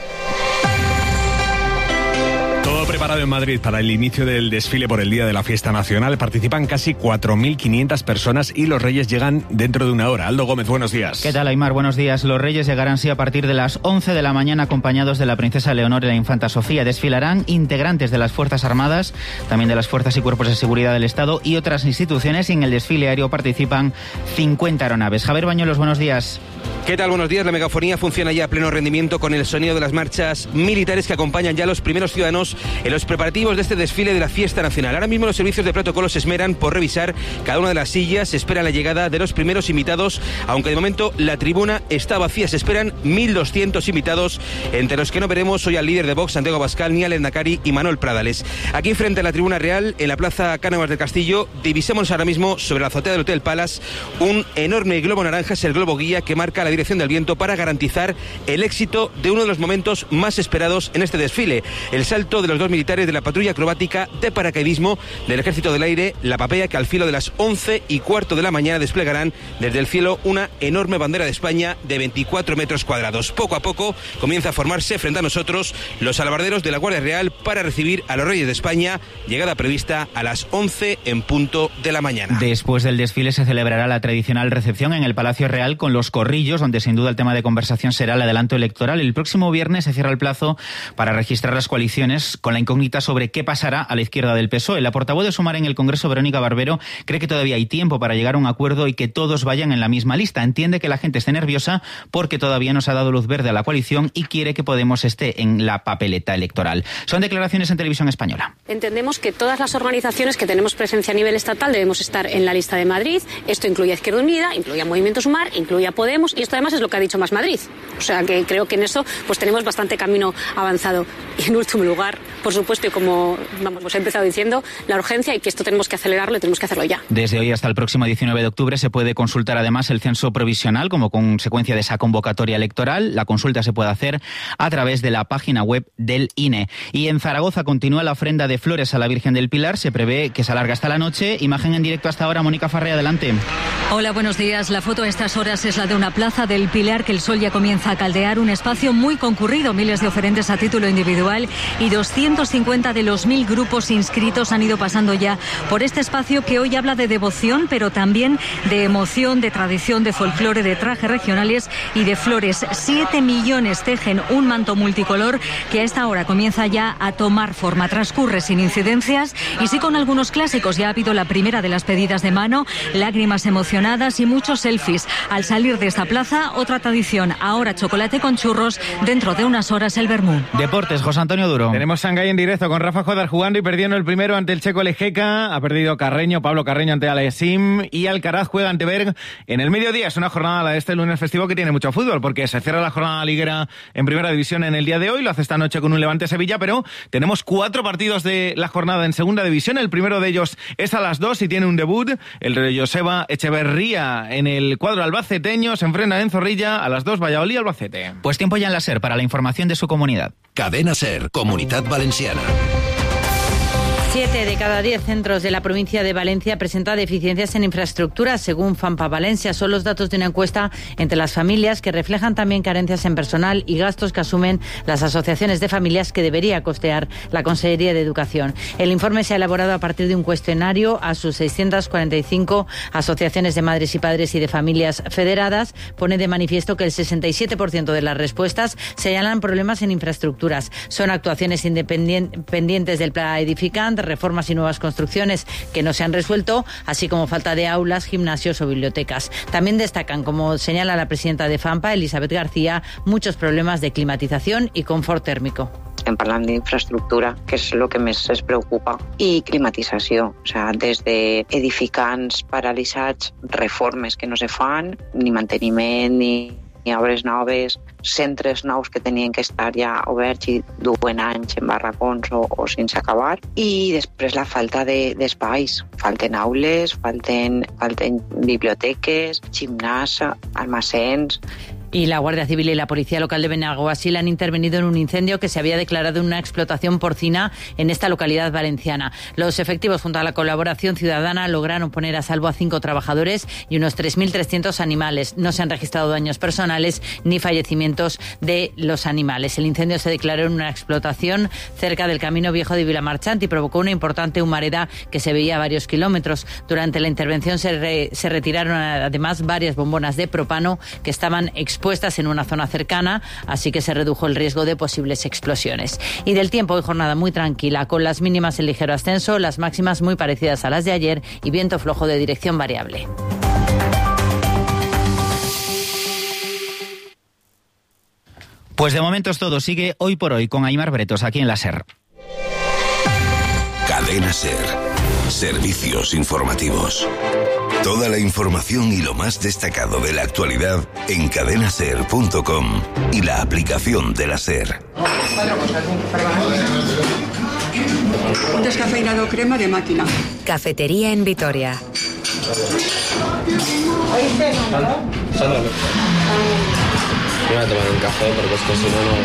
Speaker 2: Todo preparado en Madrid para el inicio del desfile por el Día de la Fiesta Nacional. Participan casi cuatro mil quinientas personas y los Reyes llegan dentro de una hora. Aldo Gómez, buenos días.
Speaker 31: ¿Qué tal, Aymar? Buenos días. Los Reyes llegarán sí a partir de las once de la mañana acompañados de la princesa Leonor y la infanta Sofía. Desfilarán integrantes de las Fuerzas Armadas, también de las Fuerzas y Cuerpos de Seguridad del Estado y otras instituciones, y en el desfile aéreo participan cincuenta aeronaves. Javier Bañuelos, buenos días.
Speaker 32: ¿Qué tal? Buenos días. La megafonía funciona ya a pleno rendimiento con el sonido de las marchas militares que acompañan ya a los primeros ciudadanos en los preparativos de este desfile de la fiesta nacional. Ahora mismo los servicios de protocolo se esmeran por revisar cada una de las sillas. Se espera la llegada de los primeros invitados, aunque de momento la tribuna está vacía. Se esperan mil doscientos invitados, entre los que no veremos hoy al líder de Vox, Santiago Abascal, ni al Endacari y Manuel Pradales. Aquí frente a la tribuna real, en la plaza Cánovas del Castillo, divisamos ahora mismo sobre la azotea del Hotel Palace un enorme globo naranja. Es el globo guía que marca la dirección del viento para garantizar el éxito de uno de los momentos más esperados en este desfile: el salto de los dos militares de la patrulla acrobática de paracaidismo del Ejército del Aire, la Papea, que al filo de las once y cuarto de la mañana desplegarán desde el cielo una enorme bandera de España de veinticuatro metros cuadrados. Poco a poco comienza a formarse frente a nosotros los alabarderos de la Guardia Real para recibir a los Reyes de España, llegada prevista a las once en punto de la mañana.
Speaker 31: Después del desfile se celebrará la tradicional recepción en el Palacio Real con los corrillos, donde sin duda el tema de conversación será el adelanto electoral. El próximo viernes se cierra el plazo para registrar las coaliciones, con la incógnita sobre qué pasará a la izquierda del P S O E. La portavoz de Sumar en el Congreso, Verónica Barbero, cree que todavía hay tiempo para llegar a un acuerdo y que todos vayan en la misma lista. Entiende que la gente esté nerviosa porque todavía no se ha dado luz verde a la coalición y quiere que Podemos esté en la papeleta electoral. Son declaraciones en Televisión Española.
Speaker 27: Entendemos que todas las organizaciones que tenemos presencia a nivel estatal debemos estar en la lista de Madrid. Esto incluye a Izquierda Unida, incluye a Movimiento Sumar, incluye a Podemos, y esto además es lo que ha dicho Más Madrid. O sea que creo que en eso pues tenemos bastante camino avanzado. Y en último lugar, por supuesto, y como vamos, pues he empezado diciendo, la urgencia y que esto tenemos que acelerarlo y tenemos que hacerlo ya.
Speaker 31: Desde hoy hasta el próximo diecinueve de octubre se puede consultar además el censo provisional como consecuencia de esa convocatoria electoral. La consulta se puede hacer a través de la página web del I N E. Y en Zaragoza continúa la ofrenda de flores a la Virgen del Pilar. Se prevé que se alarga hasta la noche. Imagen en directo hasta ahora, Mónica Farré, adelante.
Speaker 33: Hola, buenos días. La foto a estas horas es la de una plaza del Pilar que el sol ya comienza a caldear. Un espacio muy concurrido, miles de oferentes a título individual y doscientos doscientos cincuenta de los mil grupos inscritos han ido pasando ya por este espacio que hoy habla de devoción, pero también de emoción, de tradición, de folclore, de trajes regionales y de flores. Siete millones tejen un manto multicolor que a esta hora comienza ya a tomar forma. Transcurre sin incidencias y sí con algunos clásicos. Ya ha habido la primera de las pedidas de mano, lágrimas emocionadas y muchos selfies. Al salir de esta plaza, otra tradición. Ahora chocolate con churros, dentro de unas horas el vermú.
Speaker 31: Deportes, José Antonio Duro.
Speaker 7: Tenemos Shanghái en directo con Rafa Jodar jugando y perdiendo el primero ante el checo Lejeca. Ha perdido Carreño, Pablo Carreño ante Alessim y Alcaraz juega ante Berg en el mediodía. Es una jornada la de este lunes festivo que tiene mucho fútbol porque se cierra la jornada liguera en primera división en el día de hoy. Lo hace esta noche con un Levante Sevilla, pero tenemos cuatro partidos de la jornada en segunda división. El primero de ellos es a las dos y tiene un debut. El de Joseba Echeverría en el cuadro albaceteño se enfrenta en Zorrilla a las dos Valladolid Albacete.
Speaker 31: Pues tiempo ya en la SER para la información de su comunidad.
Speaker 9: Cadena SER, Comunidad Valenciana.
Speaker 13: Siete de cada diez centros de la provincia de Valencia presenta deficiencias en infraestructuras, según FAMPA Valencia. Son los datos de una encuesta entre las familias que reflejan también carencias en personal y gastos que asumen las asociaciones de familias que debería costear la Consejería de Educación. El informe se ha elaborado a partir de un cuestionario a sus seiscientas cuarenta y cinco asociaciones de madres y padres y de familias federadas. Pone de manifiesto que el sesenta y siete por ciento de las respuestas señalan problemas en infraestructuras. Son actuaciones independientes del plan edificante, reformas y nuevas construcciones que no se han resuelto, así como falta de aulas, gimnasios o bibliotecas. También destacan, como señala la presidenta de FAMPA, Elisabet García, muchos problemas de climatización y confort tèrmico.
Speaker 14: Estem parlant d'infraestructura, que és el que més es preocupa, i climatització. O sea, des de edificants paralitzats, reformes que no se fan, ni manteniment, ni ni obres noves, centres nous que tenien que estar ja oberts i duen anys en barracons o, o sense acabar. I després la falta de, d'espais. Falten aules, falten, falten biblioteques, gimnàs, almacens.
Speaker 13: Y la Guardia Civil y la Policía Local de Benaguasil han intervenido en un incendio que se había declarado en una explotación porcina en esta localidad valenciana. Los efectivos, junto a la colaboración ciudadana, lograron poner a salvo a cinco trabajadores y unos tres mil trescientos animales. No se han registrado daños personales ni fallecimientos de los animales. El incendio se declaró en una explotación cerca del Camino Viejo de Vilamarchant y provocó una importante humareda que se veía a varios kilómetros. Durante la intervención se, re, se retiraron además varias bombonas de propano que estaban expuestas puestas en una zona cercana, así que se redujo el riesgo de posibles explosiones. Y del tiempo, hoy jornada muy tranquila, con las mínimas en ligero ascenso, las máximas muy parecidas a las de ayer y viento flojo de dirección variable.
Speaker 31: Pues de momento es todo. Sigue Hoy por Hoy con Aimar Bretos aquí en la SER.
Speaker 12: Cadena SER. Servicios informativos. Toda la información y lo más destacado de la actualidad en cadena ser punto com y la aplicación de la SER.
Speaker 15: Un descafeinado crema de máquina.
Speaker 29: Cafetería en Vitoria.
Speaker 32: Sándalo. Voy a tomar un café porque es que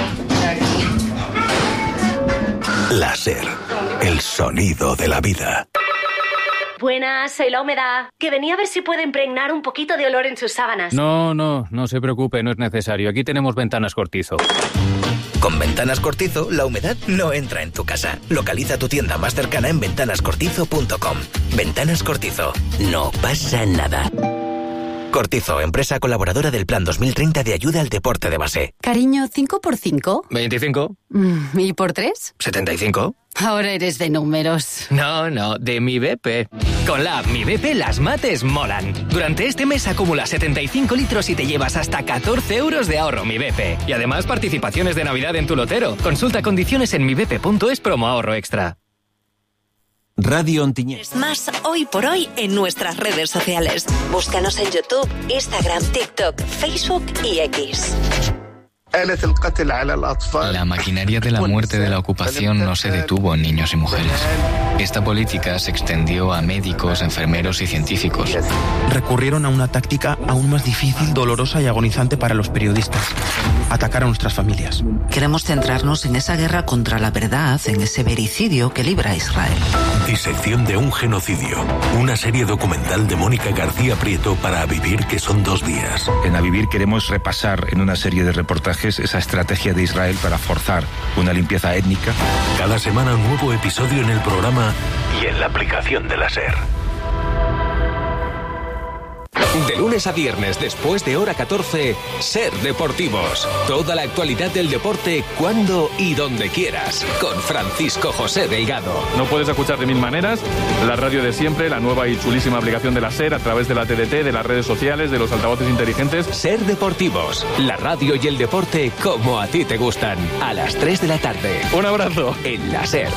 Speaker 32: si no, no...
Speaker 12: La SER. El sonido de la vida.
Speaker 11: Buenas, soy La Humedad, que venía a ver si puede impregnar un poquito de olor en sus sábanas.
Speaker 16: No, no, no se preocupe, no es necesario. Aquí tenemos Ventanas Cortizo.
Speaker 24: Con Ventanas Cortizo, la humedad no entra en tu casa. Localiza tu tienda más cercana en ventanas cortizo punto com. Ventanas Cortizo. No pasa nada. Cortizo, empresa colaboradora del Plan dos mil treinta de ayuda al deporte de base.
Speaker 17: Cariño, ¿cinco por cinco?
Speaker 22: veinticinco.
Speaker 17: ¿Y por tres?
Speaker 22: setenta y cinco.
Speaker 17: Ahora eres de números.
Speaker 22: No, no, de Mi B P. Con la app Mi B P las mates molan. Durante este mes acumula setenta y cinco litros y te llevas hasta catorce euros de ahorro Mi B P. Y además participaciones de Navidad en tu lotero. Consulta condiciones en mi b p punto es promo ahorro extra.
Speaker 6: Radio Ontinyent.
Speaker 21: Es más Hoy por Hoy en nuestras redes sociales. Búscanos en YouTube, Instagram, TikTok, Facebook y X.
Speaker 18: La maquinaria de la muerte de la ocupación no se detuvo en niños y mujeres.
Speaker 1: Esta política se extendió a médicos, enfermeros y científicos.
Speaker 3: Recurrieron a una táctica aún más difícil, dolorosa y agonizante para los periodistas: atacar a nuestras familias.
Speaker 4: Queremos centrarnos en esa guerra contra la verdad, en ese vericidio que libra a Israel.
Speaker 9: Disección de un genocidio. Una serie documental de Mónica García Prieto para A Vivir, que son dos días.
Speaker 5: En A Vivir queremos repasar en una serie de reportajes esa estrategia de Israel para forzar una limpieza étnica.
Speaker 9: Cada semana un nuevo episodio en el programa y en la aplicación de la SER.
Speaker 22: De lunes a viernes, después de hora catorce, Ser Deportivos. Toda la actualidad del deporte, cuando y donde quieras. Con Francisco José Delgado.
Speaker 8: No puedes escuchar de mil maneras la radio de siempre, la nueva y chulísima aplicación de la SER, a través de la T D T, de las redes sociales, de los altavoces inteligentes.
Speaker 22: Ser Deportivos. La radio y el deporte como a ti te gustan. A las tres de la tarde.
Speaker 8: Un abrazo.
Speaker 22: En la SER.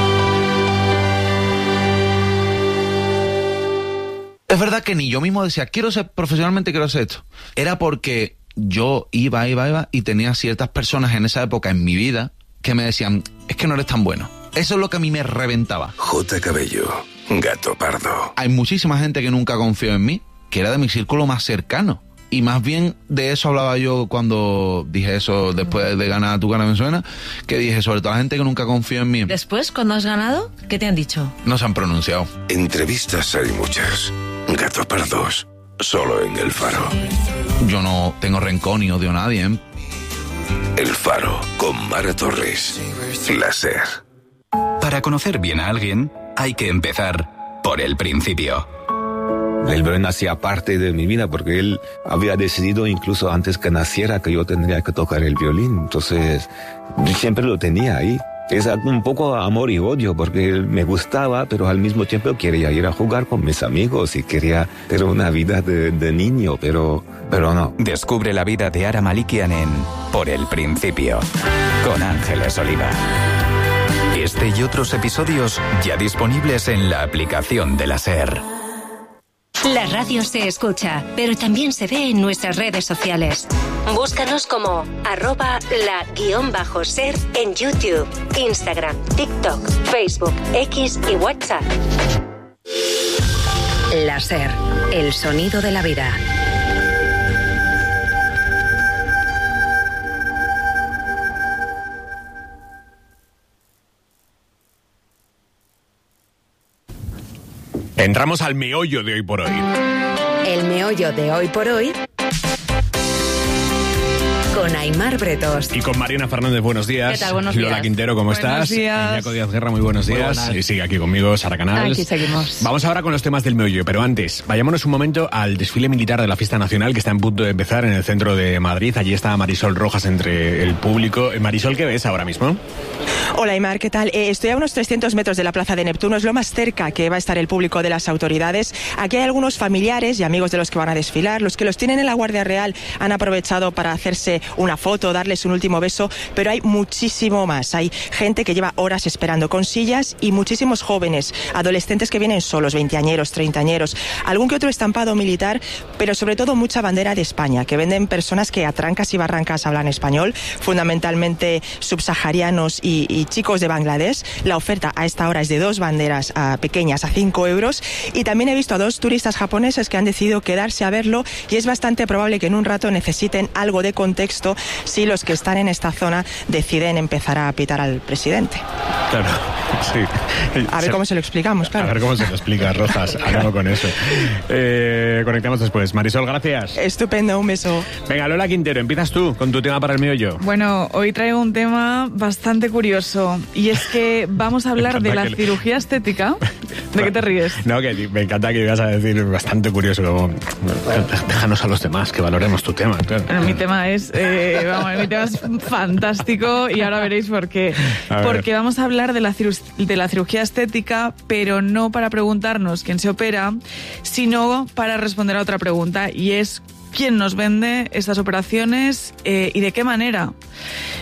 Speaker 10: Es verdad que ni yo mismo decía, quiero ser profesionalmente, quiero hacer esto. Era porque yo iba, iba, iba y tenía ciertas personas en esa época en mi vida que me decían, es que no eres tan bueno. Eso es lo que a mí me reventaba.
Speaker 12: J. Cabello, Gato Pardo.
Speaker 10: Hay muchísima gente que nunca confió en mí, que era de mi círculo más cercano. Y más bien de eso hablaba yo cuando dije eso después de ganar Tu Cara Me Suena, que dije sobre todo la gente que nunca confió en mí.
Speaker 13: Después, cuando has ganado, ¿qué te han dicho?
Speaker 10: No se han pronunciado.
Speaker 12: Entrevistas hay muchas. Gato Pardos, solo en El Faro.
Speaker 10: Yo no tengo rencor ni odio a nadie, ¿eh?
Speaker 12: El Faro, con Mara Torres. La SER.
Speaker 22: Para conocer bien a alguien, hay que empezar por el principio.
Speaker 5: El violín hacía parte de mi vida porque él había decidido incluso antes que naciera que yo tendría que tocar el violín. Entonces, siempre lo tenía ahí. Es un poco amor y odio porque él me gustaba, pero al mismo tiempo quería ir a jugar con mis amigos y quería tener una vida de, de niño, pero, pero no.
Speaker 22: Descubre la vida de Ara Malikian en Por el Principio, con Ángeles Oliva. Este y otros episodios ya disponibles en la aplicación de la SER.
Speaker 29: La radio se escucha, pero también se ve en nuestras redes sociales. Búscanos como arroba la guión bajo ser en YouTube, Instagram, TikTok, Facebook, X y WhatsApp. La SER, el sonido de la vida.
Speaker 2: Entramos al meollo de hoy por hoy.
Speaker 29: El meollo de hoy por hoy con Aimar Bretos.
Speaker 2: Y con Mariana Fernández, buenos días.
Speaker 29: ¿Qué tal? Buenos
Speaker 2: Lola
Speaker 29: días.
Speaker 2: Quintero, ¿cómo
Speaker 29: Buenos
Speaker 2: estás?
Speaker 29: días.
Speaker 2: Iñaco Díaz Guerra, muy buenos días.
Speaker 29: Muy buenas.
Speaker 2: Y sigue aquí conmigo, Sara Canals.
Speaker 13: Aquí seguimos.
Speaker 2: Vamos ahora con los temas del meollo, pero antes, vayámonos un momento al desfile militar de la Fiesta Nacional que está en punto de empezar en el centro de Madrid. Allí está Marisol Rojas entre el público. Marisol, ¿qué ves ahora mismo?
Speaker 18: Hola, Aimar, ¿qué tal? Eh, estoy a unos trescientos metros de la Plaza de Neptuno, es lo más cerca que va a estar el público de las autoridades. Aquí hay algunos familiares y amigos de los que van a desfilar. Los que los tienen en la Guardia Real han aprovechado para hacerse una foto, darles un último beso, pero hay muchísimo más. Hay gente que lleva horas esperando con sillas y muchísimos jóvenes, adolescentes que vienen solos, veinteañeros, treintañeros, algún que otro estampado militar, pero sobre todo mucha bandera de España, que venden personas que a trancas y barrancas hablan español, fundamentalmente subsaharianos y, y chicos de Bangladesh. La oferta a esta hora es de dos banderas uh, pequeñas a cinco euros, y también he visto a dos turistas japoneses que han decidido quedarse a verlo, y es bastante probable que en un rato necesiten algo de contexto si los que están en esta zona deciden empezar a pitar al presidente.
Speaker 2: Claro, sí.
Speaker 18: A ver cómo se lo explicamos, claro.
Speaker 2: A ver cómo se lo explica, Rojas. Acabo con eso. Eh, conectamos después. Marisol, gracias.
Speaker 18: Estupendo, un beso.
Speaker 2: Venga, Lola Quintero, empiezas tú con tu tema para el meollo.
Speaker 19: Bueno, hoy traigo un tema bastante curioso, y es que vamos a hablar de la
Speaker 2: que...
Speaker 19: cirugía estética. ¿De qué te ríes?
Speaker 2: No, que me encanta que ibas a decir bastante curioso, como, déjanos a los demás, que valoremos tu tema. Claro.
Speaker 19: Bueno, mi tema es, eh, vamos, mi tema es fantástico, y ahora veréis por qué. Porque vamos a hablar de la, ciru- de la cirugía estética, pero no para preguntarnos quién se opera, sino para responder a otra pregunta, y es: ¿quién nos vende estas operaciones eh, y de qué manera?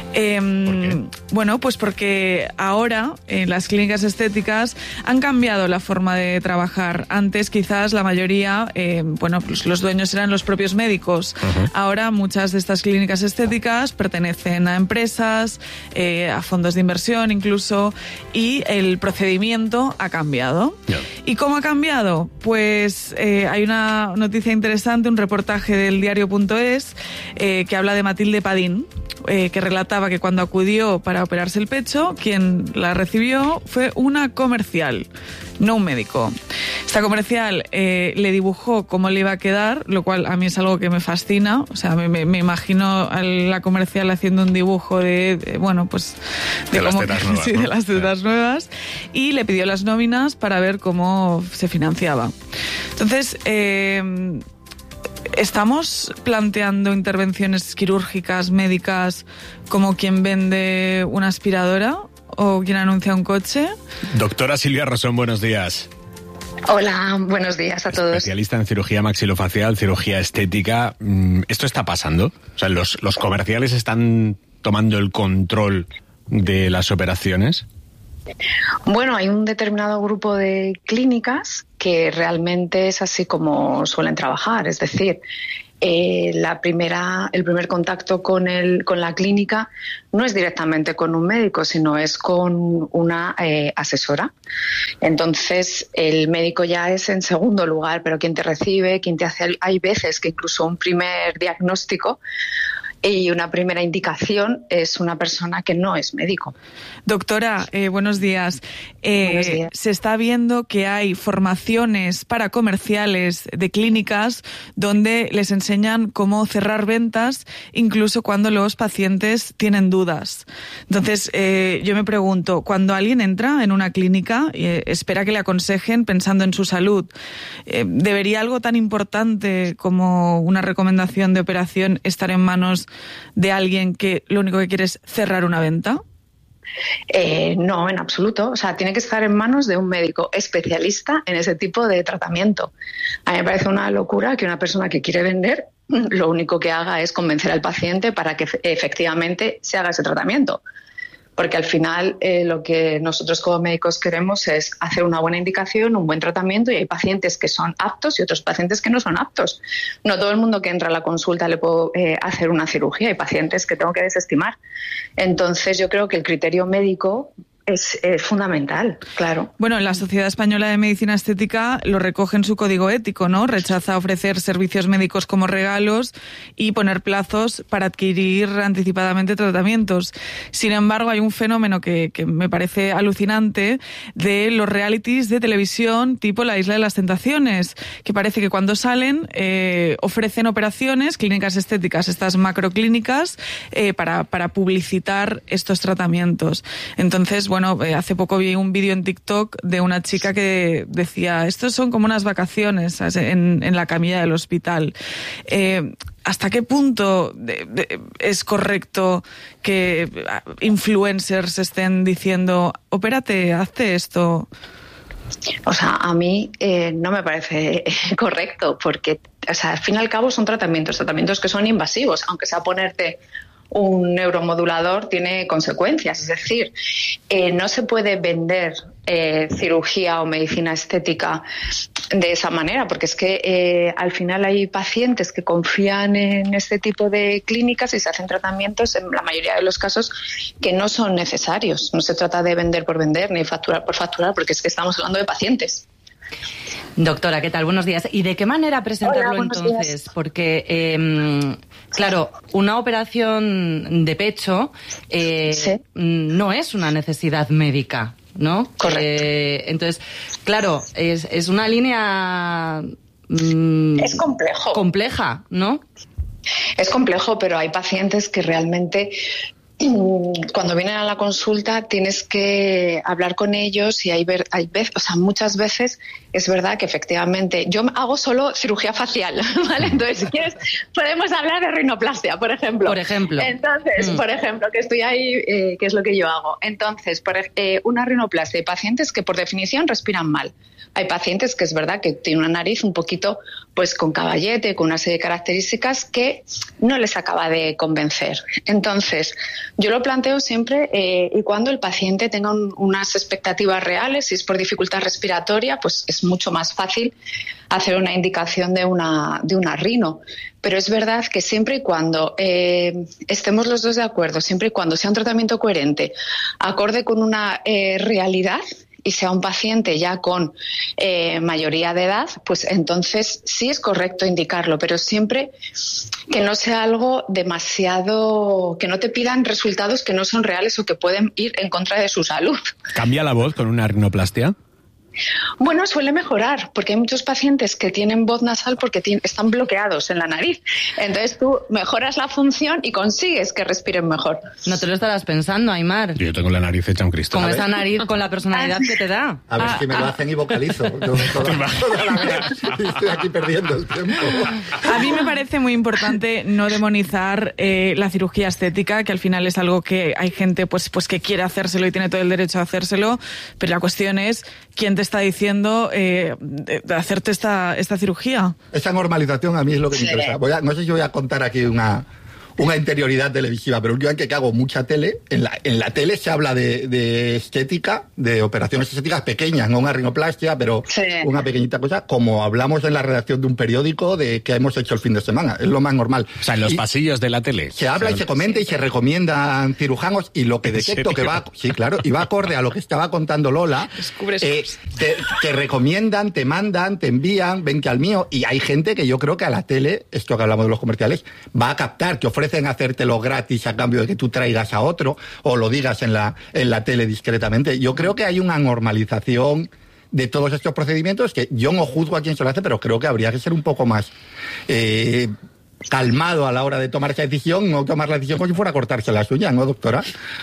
Speaker 19: Eh, bueno, pues porque ahora en las clínicas estéticas han cambiado la forma de trabajar. Antes quizás la mayoría, eh, bueno, pues los dueños eran los propios médicos. Uh-huh. Ahora muchas de estas clínicas estéticas pertenecen a empresas, eh, a fondos de inversión incluso, y el procedimiento ha cambiado. Yeah. ¿Y cómo ha cambiado? Pues eh, hay una noticia interesante, un reportaje del diario punto es eh, que habla de Matilde Padín, eh, que relataba que cuando acudió para operarse el pecho, quien la recibió fue una comercial, no un médico. Esta comercial eh, le dibujó cómo le iba a quedar, lo cual a mí es algo que me fascina. O sea, me, me, me imagino a la comercial haciendo un dibujo de, de bueno, pues
Speaker 2: de, de
Speaker 19: cómo
Speaker 2: las tetas
Speaker 19: que,
Speaker 2: nuevas,
Speaker 19: sí,
Speaker 2: ¿no?
Speaker 19: de las tetas yeah. nuevas, y le pidió las nóminas para ver cómo se financiaba. Entonces, eh, ¿estamos planteando intervenciones quirúrgicas, médicas, como quien vende una aspiradora o quien anuncia un coche?
Speaker 2: Doctora Silvia Rosón, buenos días.
Speaker 7: Hola, buenos días a todos.
Speaker 2: Especialista en cirugía maxilofacial, cirugía estética. ¿Esto está pasando? O sea, ¿los, los comerciales están tomando el control de las operaciones?
Speaker 7: Bueno, hay un determinado grupo de clínicas que realmente es así como suelen trabajar, es decir, eh, la primera, el primer contacto con el, con la clínica no es directamente con un médico, sino es con una eh, asesora. Entonces, el médico ya es en segundo lugar, pero quien te recibe, quien te hace, hay veces que incluso un primer diagnóstico y una primera indicación es una persona que no es médico.
Speaker 19: Doctora, eh, buenos días. Eh, buenos días. Se está viendo que hay formaciones para comerciales de clínicas donde les enseñan cómo cerrar ventas, incluso cuando los pacientes tienen dudas. Entonces, eh, yo me pregunto, cuando alguien entra en una clínica, eh, espera que le aconsejen pensando en su salud, eh, ¿debería algo tan importante como una recomendación de operación estar en manos de alguien que lo único que quiere es cerrar una venta?
Speaker 7: Eh, no, en absoluto. O sea, tiene que estar en manos de un médico especialista en ese tipo de tratamiento. A mí me parece una locura que una persona que quiere vender lo único que haga es convencer al paciente para que efectivamente se haga ese tratamiento. Porque al final eh, lo que nosotros como médicos queremos es hacer una buena indicación, un buen tratamiento, y hay pacientes que son aptos y otros pacientes que no son aptos. No todo el mundo que entra a la consulta le puedo eh, hacer una cirugía, hay pacientes que tengo que desestimar. Entonces yo creo que el criterio médico es, es fundamental, claro.
Speaker 19: Bueno, la Sociedad Española de Medicina Estética lo recoge en su código ético, ¿no? Rechaza ofrecer servicios médicos como regalos y poner plazos para adquirir anticipadamente tratamientos. Sin embargo, hay un fenómeno que, que me parece alucinante de los realities de televisión tipo La Isla de las Tentaciones, que parece que cuando salen eh, ofrecen operaciones, clínicas estéticas, estas macroclínicas, eh, para, para publicitar estos tratamientos. Entonces, bueno, Bueno, hace poco vi un vídeo en TikTok de una chica que decía, estos son como unas vacaciones en, en la camilla del hospital. Eh, ¿Hasta qué punto de, de, es correcto que influencers estén diciendo, opérate, hazte esto?
Speaker 7: O sea, a mí eh, no me parece correcto, porque, o sea, al fin y al cabo son tratamientos, tratamientos que son invasivos, aunque sea ponerte un neuromodulador tiene consecuencias, es decir, eh, no se puede vender eh, cirugía o medicina estética de esa manera, porque es que eh, al final hay pacientes que confían en este tipo de clínicas y se hacen tratamientos, en la mayoría de los casos, que no son necesarios. No se trata de vender por vender ni facturar por facturar, porque es que estamos hablando de pacientes.
Speaker 14: Doctora, ¿qué tal? Buenos días. ¿Y de qué manera presentarlo
Speaker 7: Hola,
Speaker 14: entonces?
Speaker 7: Días.
Speaker 14: Porque, eh, claro, una operación de pecho eh, sí. no es una necesidad médica, ¿no?
Speaker 7: Correcto.
Speaker 14: Eh, entonces, claro, es, es una línea... Mm,
Speaker 7: es complejo.
Speaker 14: Compleja, ¿no?
Speaker 7: Es complejo, pero hay pacientes que realmente... Cuando vienen a la consulta tienes que hablar con ellos y hay, ver, hay veces, o sea, muchas veces es verdad que efectivamente yo hago solo cirugía facial, ¿vale? Entonces, si quieres, podemos hablar de rinoplastia, por ejemplo.
Speaker 14: Por ejemplo.
Speaker 7: Entonces, mm. por ejemplo, que estoy ahí, eh, que es lo que yo hago. Entonces, por, eh, una rinoplastia, hay pacientes que por definición respiran mal. Hay pacientes que es verdad que tienen una nariz un poquito pues con caballete, con una serie de características que no les acaba de convencer. Entonces, Yo lo planteo siempre eh, y cuando el paciente tenga un, unas expectativas reales, si es por dificultad respiratoria, pues es mucho más fácil hacer una indicación de una, de una rino. Pero es verdad que siempre y cuando eh, estemos los dos de acuerdo, siempre y cuando sea un tratamiento coherente, acorde con una eh, realidad, y sea un paciente ya con eh, mayoría de edad, pues entonces sí es correcto indicarlo, pero siempre que no sea algo demasiado, que no te pidan resultados que no son reales o que pueden ir en contra de su salud.
Speaker 2: ¿Cambia la voz con una rinoplastia?
Speaker 7: Bueno, suele mejorar, porque hay muchos pacientes que tienen voz nasal porque tienen, están bloqueados en la nariz. Entonces tú mejoras la función y consigues que respiren mejor.
Speaker 14: No te lo estarás pensando, Aimar.
Speaker 2: Yo tengo la nariz hecha un Cristo.
Speaker 14: Con esa nariz, con la personalidad que te da.
Speaker 11: A ver
Speaker 14: ah,
Speaker 11: si me lo
Speaker 14: ah.
Speaker 11: hacen y vocalizo. Yo toda, toda la vez estoy aquí perdiendo el tiempo.
Speaker 19: A mí me parece muy importante no demonizar eh, la cirugía estética, que al final es algo que hay gente pues, pues que quiere hacérselo y tiene todo el derecho a hacérselo, pero la cuestión es quién te está diciendo eh, de, de hacerte esta, esta cirugía.
Speaker 11: Esa normalización a mí es lo que me
Speaker 7: Sí.
Speaker 11: interesa. Voy a, no sé si voy a contar aquí una, una interioridad televisiva, pero últimamente que hago mucha tele, en la, en la tele se habla de, de estética, de operaciones estéticas pequeñas, no una rinoplastia, pero
Speaker 7: Sí.
Speaker 11: una pequeñita cosa, como hablamos en la redacción de un periódico de que hemos hecho el fin de semana. Es lo más normal.
Speaker 2: O sea, en los
Speaker 11: Y
Speaker 2: pasillos de la tele.
Speaker 11: se habla y se comenta y se recomiendan cirujanos, y lo que detecto que va, sí, claro, y va acorde a lo que estaba contando Lola.
Speaker 19: Descubres
Speaker 11: eh, te, te recomiendan, te mandan, te envían, ven que al mío, y hay gente que yo creo que a la tele, esto que hablamos de los comerciales, va a captar, que ofrecen hacértelo gratis a cambio de que tú traigas a otro o lo digas en la, en la tele discretamente. Yo creo que hay una normalización de todos estos procedimientos que yo no juzgo a quien se lo hace, pero creo que habría que ser un poco más eh, calmado a la hora de tomar esa decisión, no tomar la decisión como si fuera a cortarse las uñas, ¿no, doctora?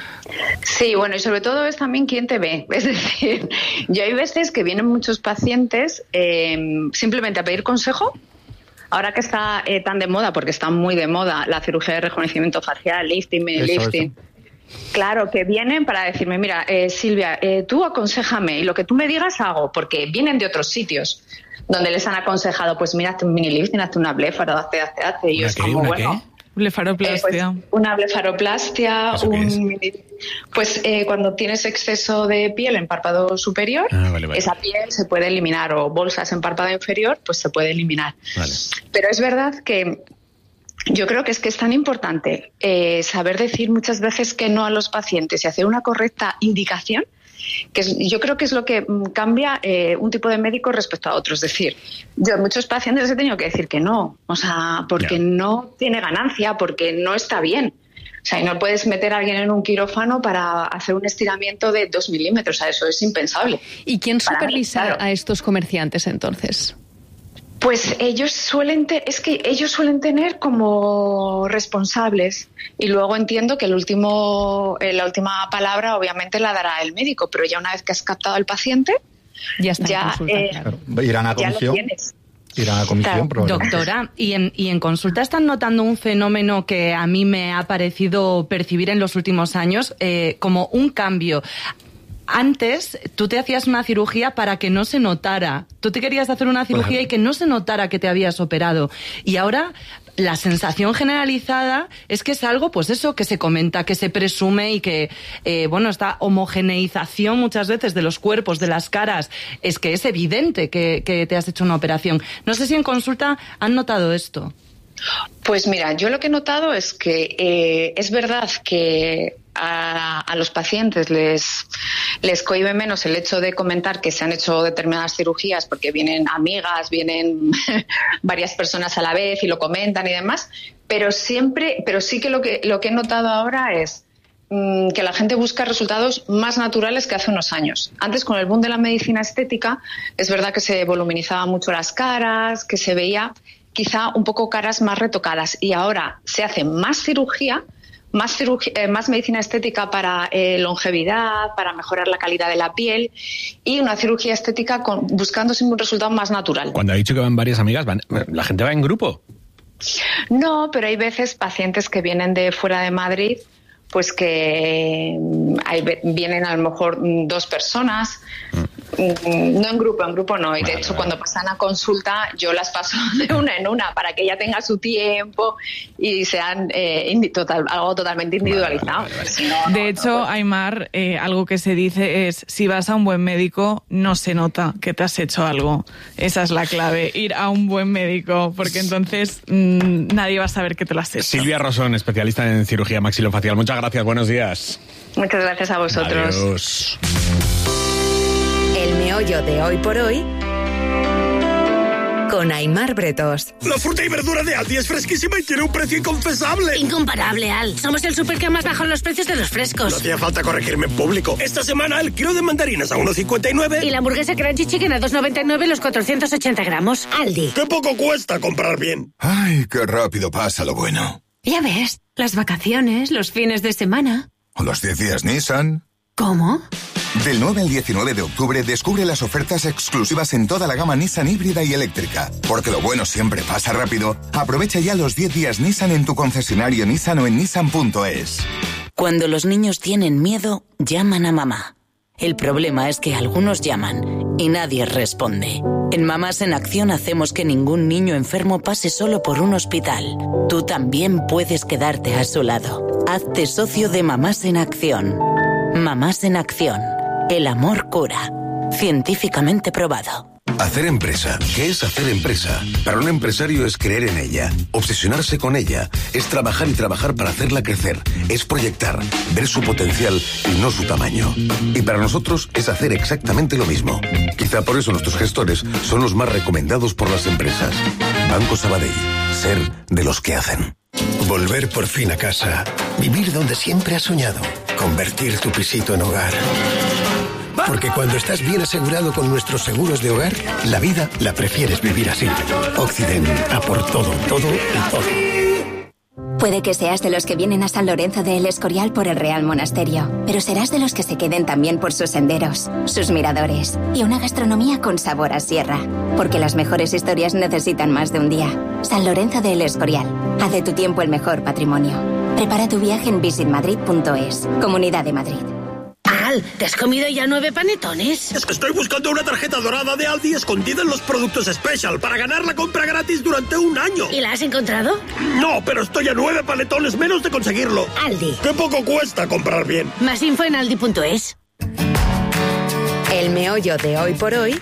Speaker 7: Sí, bueno, y sobre todo es también quién te ve. Es decir, yo hay veces que vienen muchos pacientes eh, simplemente a pedir consejo. Ahora que está eh, tan de moda, porque está muy de moda la cirugía de rejuvenecimiento facial, lifting, mini lifting. Claro, que vienen para decirme, mira, eh, Silvia, eh, tú aconséjame y lo que tú me digas hago, porque vienen de otros sitios donde les han aconsejado, pues mira, hazte un mini lifting, hazte una blefaro, hazte, hazte, hazte. Y yo es como, bueno...
Speaker 19: Blefaroplastia.
Speaker 7: Eh, pues, una blefaroplastia, un mini, pues eh, cuando tienes exceso de piel en párpado superior,
Speaker 2: Ah, vale, vale.
Speaker 7: esa piel se puede eliminar, o bolsas en párpado inferior, pues se puede eliminar.
Speaker 2: Vale.
Speaker 7: Pero es verdad que yo creo que es que es tan importante eh, saber decir muchas veces que no a los pacientes y hacer una correcta indicación, que es, yo creo que es lo que mm, cambia eh, un tipo de médico respecto a otro. Es decir, yo a muchos pacientes les he tenido que decir que no, o sea, porque
Speaker 2: Ya.
Speaker 7: no tiene ganancia, porque no está bien. O sea, y no puedes meter a alguien en un quirófano para hacer un estiramiento de dos milímetros, o sea, eso es impensable.
Speaker 15: ¿Y quién
Speaker 7: Para mí,
Speaker 15: supervisa
Speaker 7: claro.
Speaker 15: a estos comerciantes entonces?
Speaker 7: Pues ellos suelen te- es que ellos suelen tener como responsables, y luego entiendo que el último eh, la última palabra obviamente la dará el médico, pero ya una vez que has captado al paciente
Speaker 15: ya está
Speaker 7: ya,
Speaker 15: en consulta,
Speaker 7: eh,
Speaker 15: claro.
Speaker 11: Irán a
Speaker 7: ya lo
Speaker 11: comisión.
Speaker 7: tienes.
Speaker 11: Irán a comisión, probablemente.
Speaker 14: Doctora, y en, y en consulta están notando un fenómeno que a mí me ha parecido percibir en los últimos años eh, como un cambio. Antes tú te hacías una cirugía para que no se notara. Tú te querías hacer una cirugía
Speaker 11: Claro.
Speaker 14: y que no se notara que te habías operado. Y ahora la sensación generalizada es que es algo, pues eso, que se comenta, que se presume y que, eh, bueno, esta homogeneización muchas veces de los cuerpos, de las caras, es que es evidente que, que te has hecho una operación. No sé si en consulta han notado esto.
Speaker 7: Pues mira, yo lo que he notado es que eh, es verdad que a, a los pacientes les, les cohíbe menos el hecho de comentar que se han hecho determinadas cirugías porque vienen amigas, vienen varias personas a la vez y lo comentan y demás, pero siempre, pero sí que lo que, lo que he notado ahora es mm, que la gente busca resultados más naturales que hace unos años. Antes, con el boom de la medicina estética, es verdad que se voluminizaban mucho las caras, que se veía quizá un poco caras más retocadas, y ahora se hace más cirugía, más, cirugía, eh, más medicina estética para eh, longevidad, para mejorar la calidad de la piel, y una cirugía estética con, buscando siempre un resultado más natural.
Speaker 2: Cuando ha dicho que van varias amigas, van, la gente va en grupo.
Speaker 7: No, pero hay veces pacientes que vienen de fuera de Madrid, pues que hay, vienen a lo mejor dos personas, No en grupo, en grupo no. Y de
Speaker 2: Vale,
Speaker 7: hecho,
Speaker 2: vale.
Speaker 7: cuando pasan a consulta, yo las paso de una en una para que ella tenga su tiempo y sean eh, indi- total, algo totalmente individualizado. Si no,
Speaker 19: De hecho, Aimar, eh, algo que se dice es, si vas a un buen médico, no se nota que te has hecho algo. Esa es la clave, ir a un buen médico, porque entonces mmm, nadie va a saber que te lo has hecho.
Speaker 2: Silvia Rosón, especialista en cirugía maxilofacial. Muchas gracias, buenos días.
Speaker 7: Muchas gracias a vosotros.
Speaker 2: Adiós.
Speaker 16: El meollo de hoy por hoy con Aimar Bretos.
Speaker 17: La fruta y verdura de Aldi es fresquísima y tiene un precio inconfesable.
Speaker 20: Incomparable, Al. Somos el super que más bajó los precios de los frescos.
Speaker 17: No hacía falta corregirme en público. Esta semana el kilo de mandarinas a uno cincuenta y nueve.
Speaker 20: Y la hamburguesa Crunchy Chicken a dos noventa y nueve los cuatrocientos ochenta gramos. Aldi.
Speaker 17: ¡Qué poco cuesta comprar bien!
Speaker 23: Ay, qué rápido pasa lo bueno.
Speaker 20: Ya ves, las vacaciones, los fines de semana.
Speaker 23: O los diez días Nissan.
Speaker 20: ¿Cómo?
Speaker 23: Del nueve al diecinueve de octubre descubre las ofertas exclusivas en toda la gama Nissan híbrida y eléctrica. Porque lo bueno siempre pasa rápido. Aprovecha ya los diez días Nissan en tu concesionario Nissan o en nissan punto es.
Speaker 24: Cuando los niños tienen miedo, llaman a mamá. El problema es que algunos llaman y nadie responde. En Mamás en Acción hacemos que ningún niño enfermo pase solo por un hospital. Tú también puedes quedarte a su lado. Hazte socio de Mamás en Acción. Mamás en Acción. El amor cura. Científicamente probado.
Speaker 12: Hacer empresa. ¿Qué es hacer empresa? Para un empresario es creer en ella, obsesionarse con ella, es trabajar y trabajar para hacerla crecer, es proyectar, ver su potencial y no su tamaño. Y para nosotros es hacer exactamente lo mismo. Quizá por eso nuestros gestores son los más recomendados por las empresas. Banco Sabadell. Ser de los que hacen.
Speaker 17: Volver por fin a casa. Vivir donde siempre has soñado. Convertir tu pisito en hogar. Porque cuando estás bien asegurado con nuestros seguros de hogar, la vida la prefieres vivir así. Occident, a por todo, todo y todo.
Speaker 25: Puede que seas de los que vienen a San Lorenzo de El Escorial por el Real Monasterio, pero serás de los que se queden también por sus senderos, sus miradores y una gastronomía con sabor a sierra. Porque las mejores historias necesitan más de un día. San Lorenzo de El Escorial. Haz de tu tiempo el mejor patrimonio. Prepara tu viaje en visit madrid punto es. Comunidad de Madrid.
Speaker 20: Al, ¿te has comido ya nueve panetones?
Speaker 17: Es que estoy buscando una tarjeta dorada de Aldi escondida en los productos Special para ganar la compra gratis durante un año.
Speaker 20: ¿Y la has encontrado?
Speaker 17: No, pero estoy a nueve panetones menos de conseguirlo.
Speaker 20: Aldi.
Speaker 17: ¡Qué poco cuesta comprar bien!
Speaker 20: Más info en aldi punto es.
Speaker 16: El meollo de hoy por hoy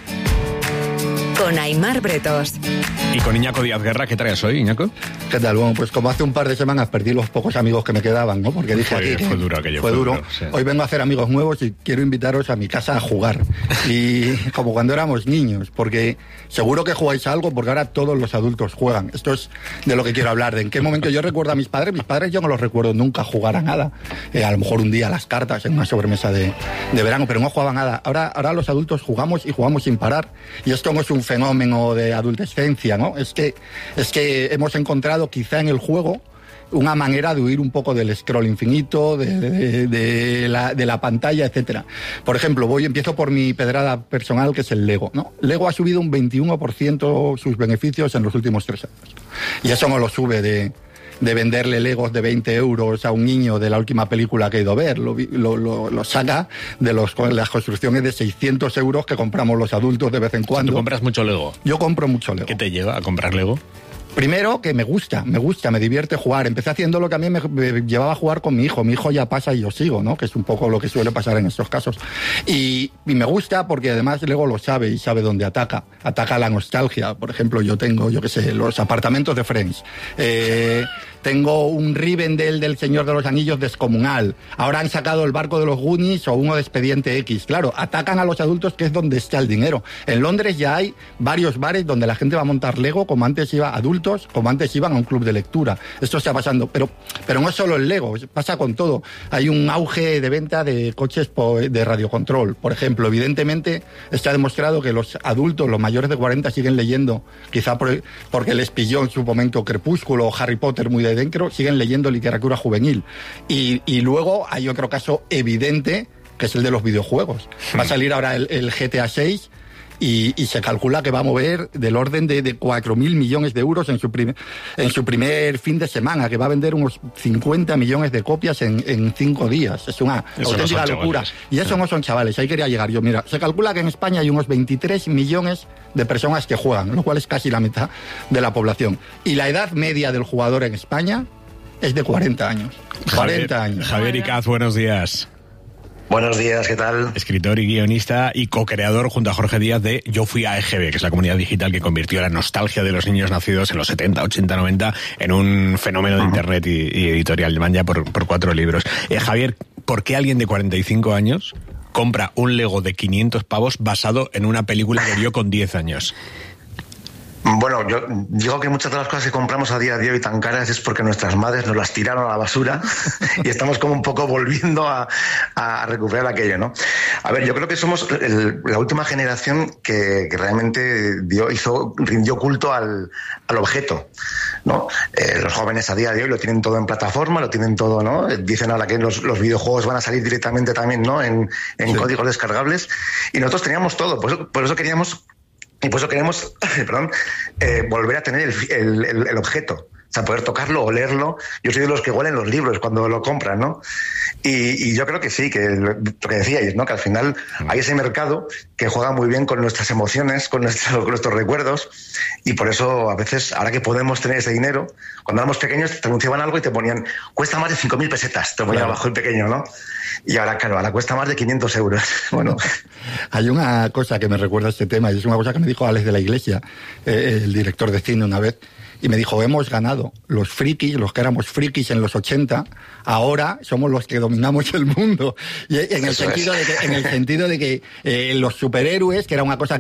Speaker 16: con Aimar Bretos.
Speaker 2: Y con Iñaco Díaz Guerra, ¿qué traes hoy, Iñaco?
Speaker 11: ¿Qué tal? Bueno, pues como hace un par de semanas perdí los pocos amigos que me quedaban, ¿no? Porque dije
Speaker 2: Fue-
Speaker 11: aquí que
Speaker 2: fue duro aquello,
Speaker 11: fue
Speaker 2: fue
Speaker 11: duro.
Speaker 2: duro, sí.
Speaker 11: Hoy vengo a hacer amigos nuevos y quiero invitaros a mi casa a jugar. Y como cuando éramos niños, porque seguro que jugáis a algo, porque ahora todos los adultos juegan. Esto es de lo que quiero hablar, de en qué momento yo recuerdo a mis padres. Mis padres yo no los recuerdo nunca jugar a nada. Eh, a lo mejor un día a las cartas en una sobremesa de, de verano, pero no jugaban nada. Ahora, ahora los adultos jugamos y jugamos sin parar. Y esto no es un fenómeno de adultescencia, ¿no? Es que, es que hemos encontrado quizá en el juego una manera de huir un poco del scroll infinito, de, de, de, la, de la pantalla, etcétera. Por ejemplo, voy empiezo por mi pedrada personal, que es el Lego, ¿no? Lego ha subido un veintiuno por ciento sus beneficios en los últimos tres años. Y eso no lo sube de, de venderle Legos de veinte euros a un niño de la última película que he ido a ver. Lo, vi- lo, lo, lo saca de los, las construcciones de seiscientos euros que compramos los adultos de vez en cuando.
Speaker 2: ¿Tú compras mucho Lego?
Speaker 11: Yo compro mucho Lego.
Speaker 2: ¿Qué te lleva a comprar Lego?
Speaker 11: Primero, que me gusta, me gusta, me divierte jugar. Empecé haciendo lo que a mí me, me llevaba a jugar con mi hijo. Mi hijo ya pasa y yo sigo, ¿no? Que es un poco lo que suele pasar en estos casos. Y, y me gusta porque además Lego lo sabe y sabe dónde ataca. Ataca la nostalgia. Por ejemplo, yo tengo, yo qué sé, los apartamentos de Friends. Eh, tengo un Rivendell del Señor de los Anillos descomunal. Ahora han sacado el barco de los Goonies o uno de Expediente X. Claro, atacan a los adultos, que es donde está el dinero. En Londres ya hay varios bares donde la gente va a montar Lego, como antes iba adultos, como antes iban a un club de lectura. Esto está pasando, pero, pero no es solo el Lego, pasa con todo. Hay un auge de venta de coches po- de radiocontrol, por ejemplo. Evidentemente está demostrado que los adultos, los mayores de cuarenta, siguen leyendo, quizá por- porque les pilló en su momento Crepúsculo o Harry Potter muy de dentro, siguen leyendo literatura juvenil. Y, y luego hay otro caso evidente, que es el de los videojuegos. Va a salir ahora el, el G T A seis y, y se calcula que va a mover del orden de, de cuatro mil millones de euros en su, prim, en su primer fin de semana, que va a vender unos cincuenta millones de copias en, en cinco días. Es una eso auténtica no locura. Chavales. Y eso no son chavales, ahí quería llegar yo. Mira, se calcula que en España hay unos veintitrés millones de personas que juegan, lo cual es casi la mitad de la población. Y la edad media del jugador en España es de cuarenta años. cuarenta
Speaker 2: Javier,
Speaker 11: años.
Speaker 2: Javier Icaz, buenos días.
Speaker 1: Buenos días, ¿qué tal?
Speaker 2: Escritor y guionista y co-creador junto a Jorge Díaz de Yo Fui a E G B, que es la comunidad digital que convirtió la nostalgia de los niños nacidos en los setenta, ochenta, noventa en un fenómeno de internet y, y editorial. Van ya por, por cuatro libros. Eh, Javier, ¿por qué alguien de cuarenta y cinco años compra un Lego de quinientos pavos basado en una película que vio con diez años?
Speaker 1: Bueno, yo digo que muchas de las cosas que compramos a día de hoy tan caras es porque nuestras madres nos las tiraron a la basura y estamos como un poco volviendo a, a recuperar aquello, ¿no? A ver, yo creo que somos el, la última generación que, que realmente dio, hizo, rindió culto al, al objeto, ¿no? Eh, los jóvenes a día de hoy lo tienen todo en plataforma, lo tienen todo, ¿no? Dicen ahora que los, los videojuegos van a salir directamente también, ¿no? En, en sí. códigos descargables y nosotros teníamos todo, por eso, por eso queríamos Y por eso queremos, perdón, eh, volver a tener el, el, el, el objeto. O sea, poder tocarlo, olerlo. Yo soy de los que huelen los libros cuando lo compran, ¿no? Y, y yo creo que sí, que lo, lo que decíais, ¿no? Que al final hay ese mercado que juega muy bien con nuestras emociones, con, nuestro, con nuestros recuerdos. Y por eso, a veces, ahora que podemos tener ese dinero, cuando éramos pequeños te anunciaban algo y te ponían, cuesta más de cinco mil pesetas. Te ponían claro. abajo el pequeño, ¿no? Y ahora, claro, ahora cuesta más de quinientos euros. Bueno.
Speaker 11: Hay una cosa que me recuerda a este tema, y es una cosa que me dijo Alex de la Iglesia, eh, el director de cine, una vez. Y me dijo, hemos ganado. Los frikis, los que éramos frikis en los ochenta, ahora somos los que dominamos el mundo. Y en el, sentido de que, en el sentido de que eh, los superhéroes, que era una cosa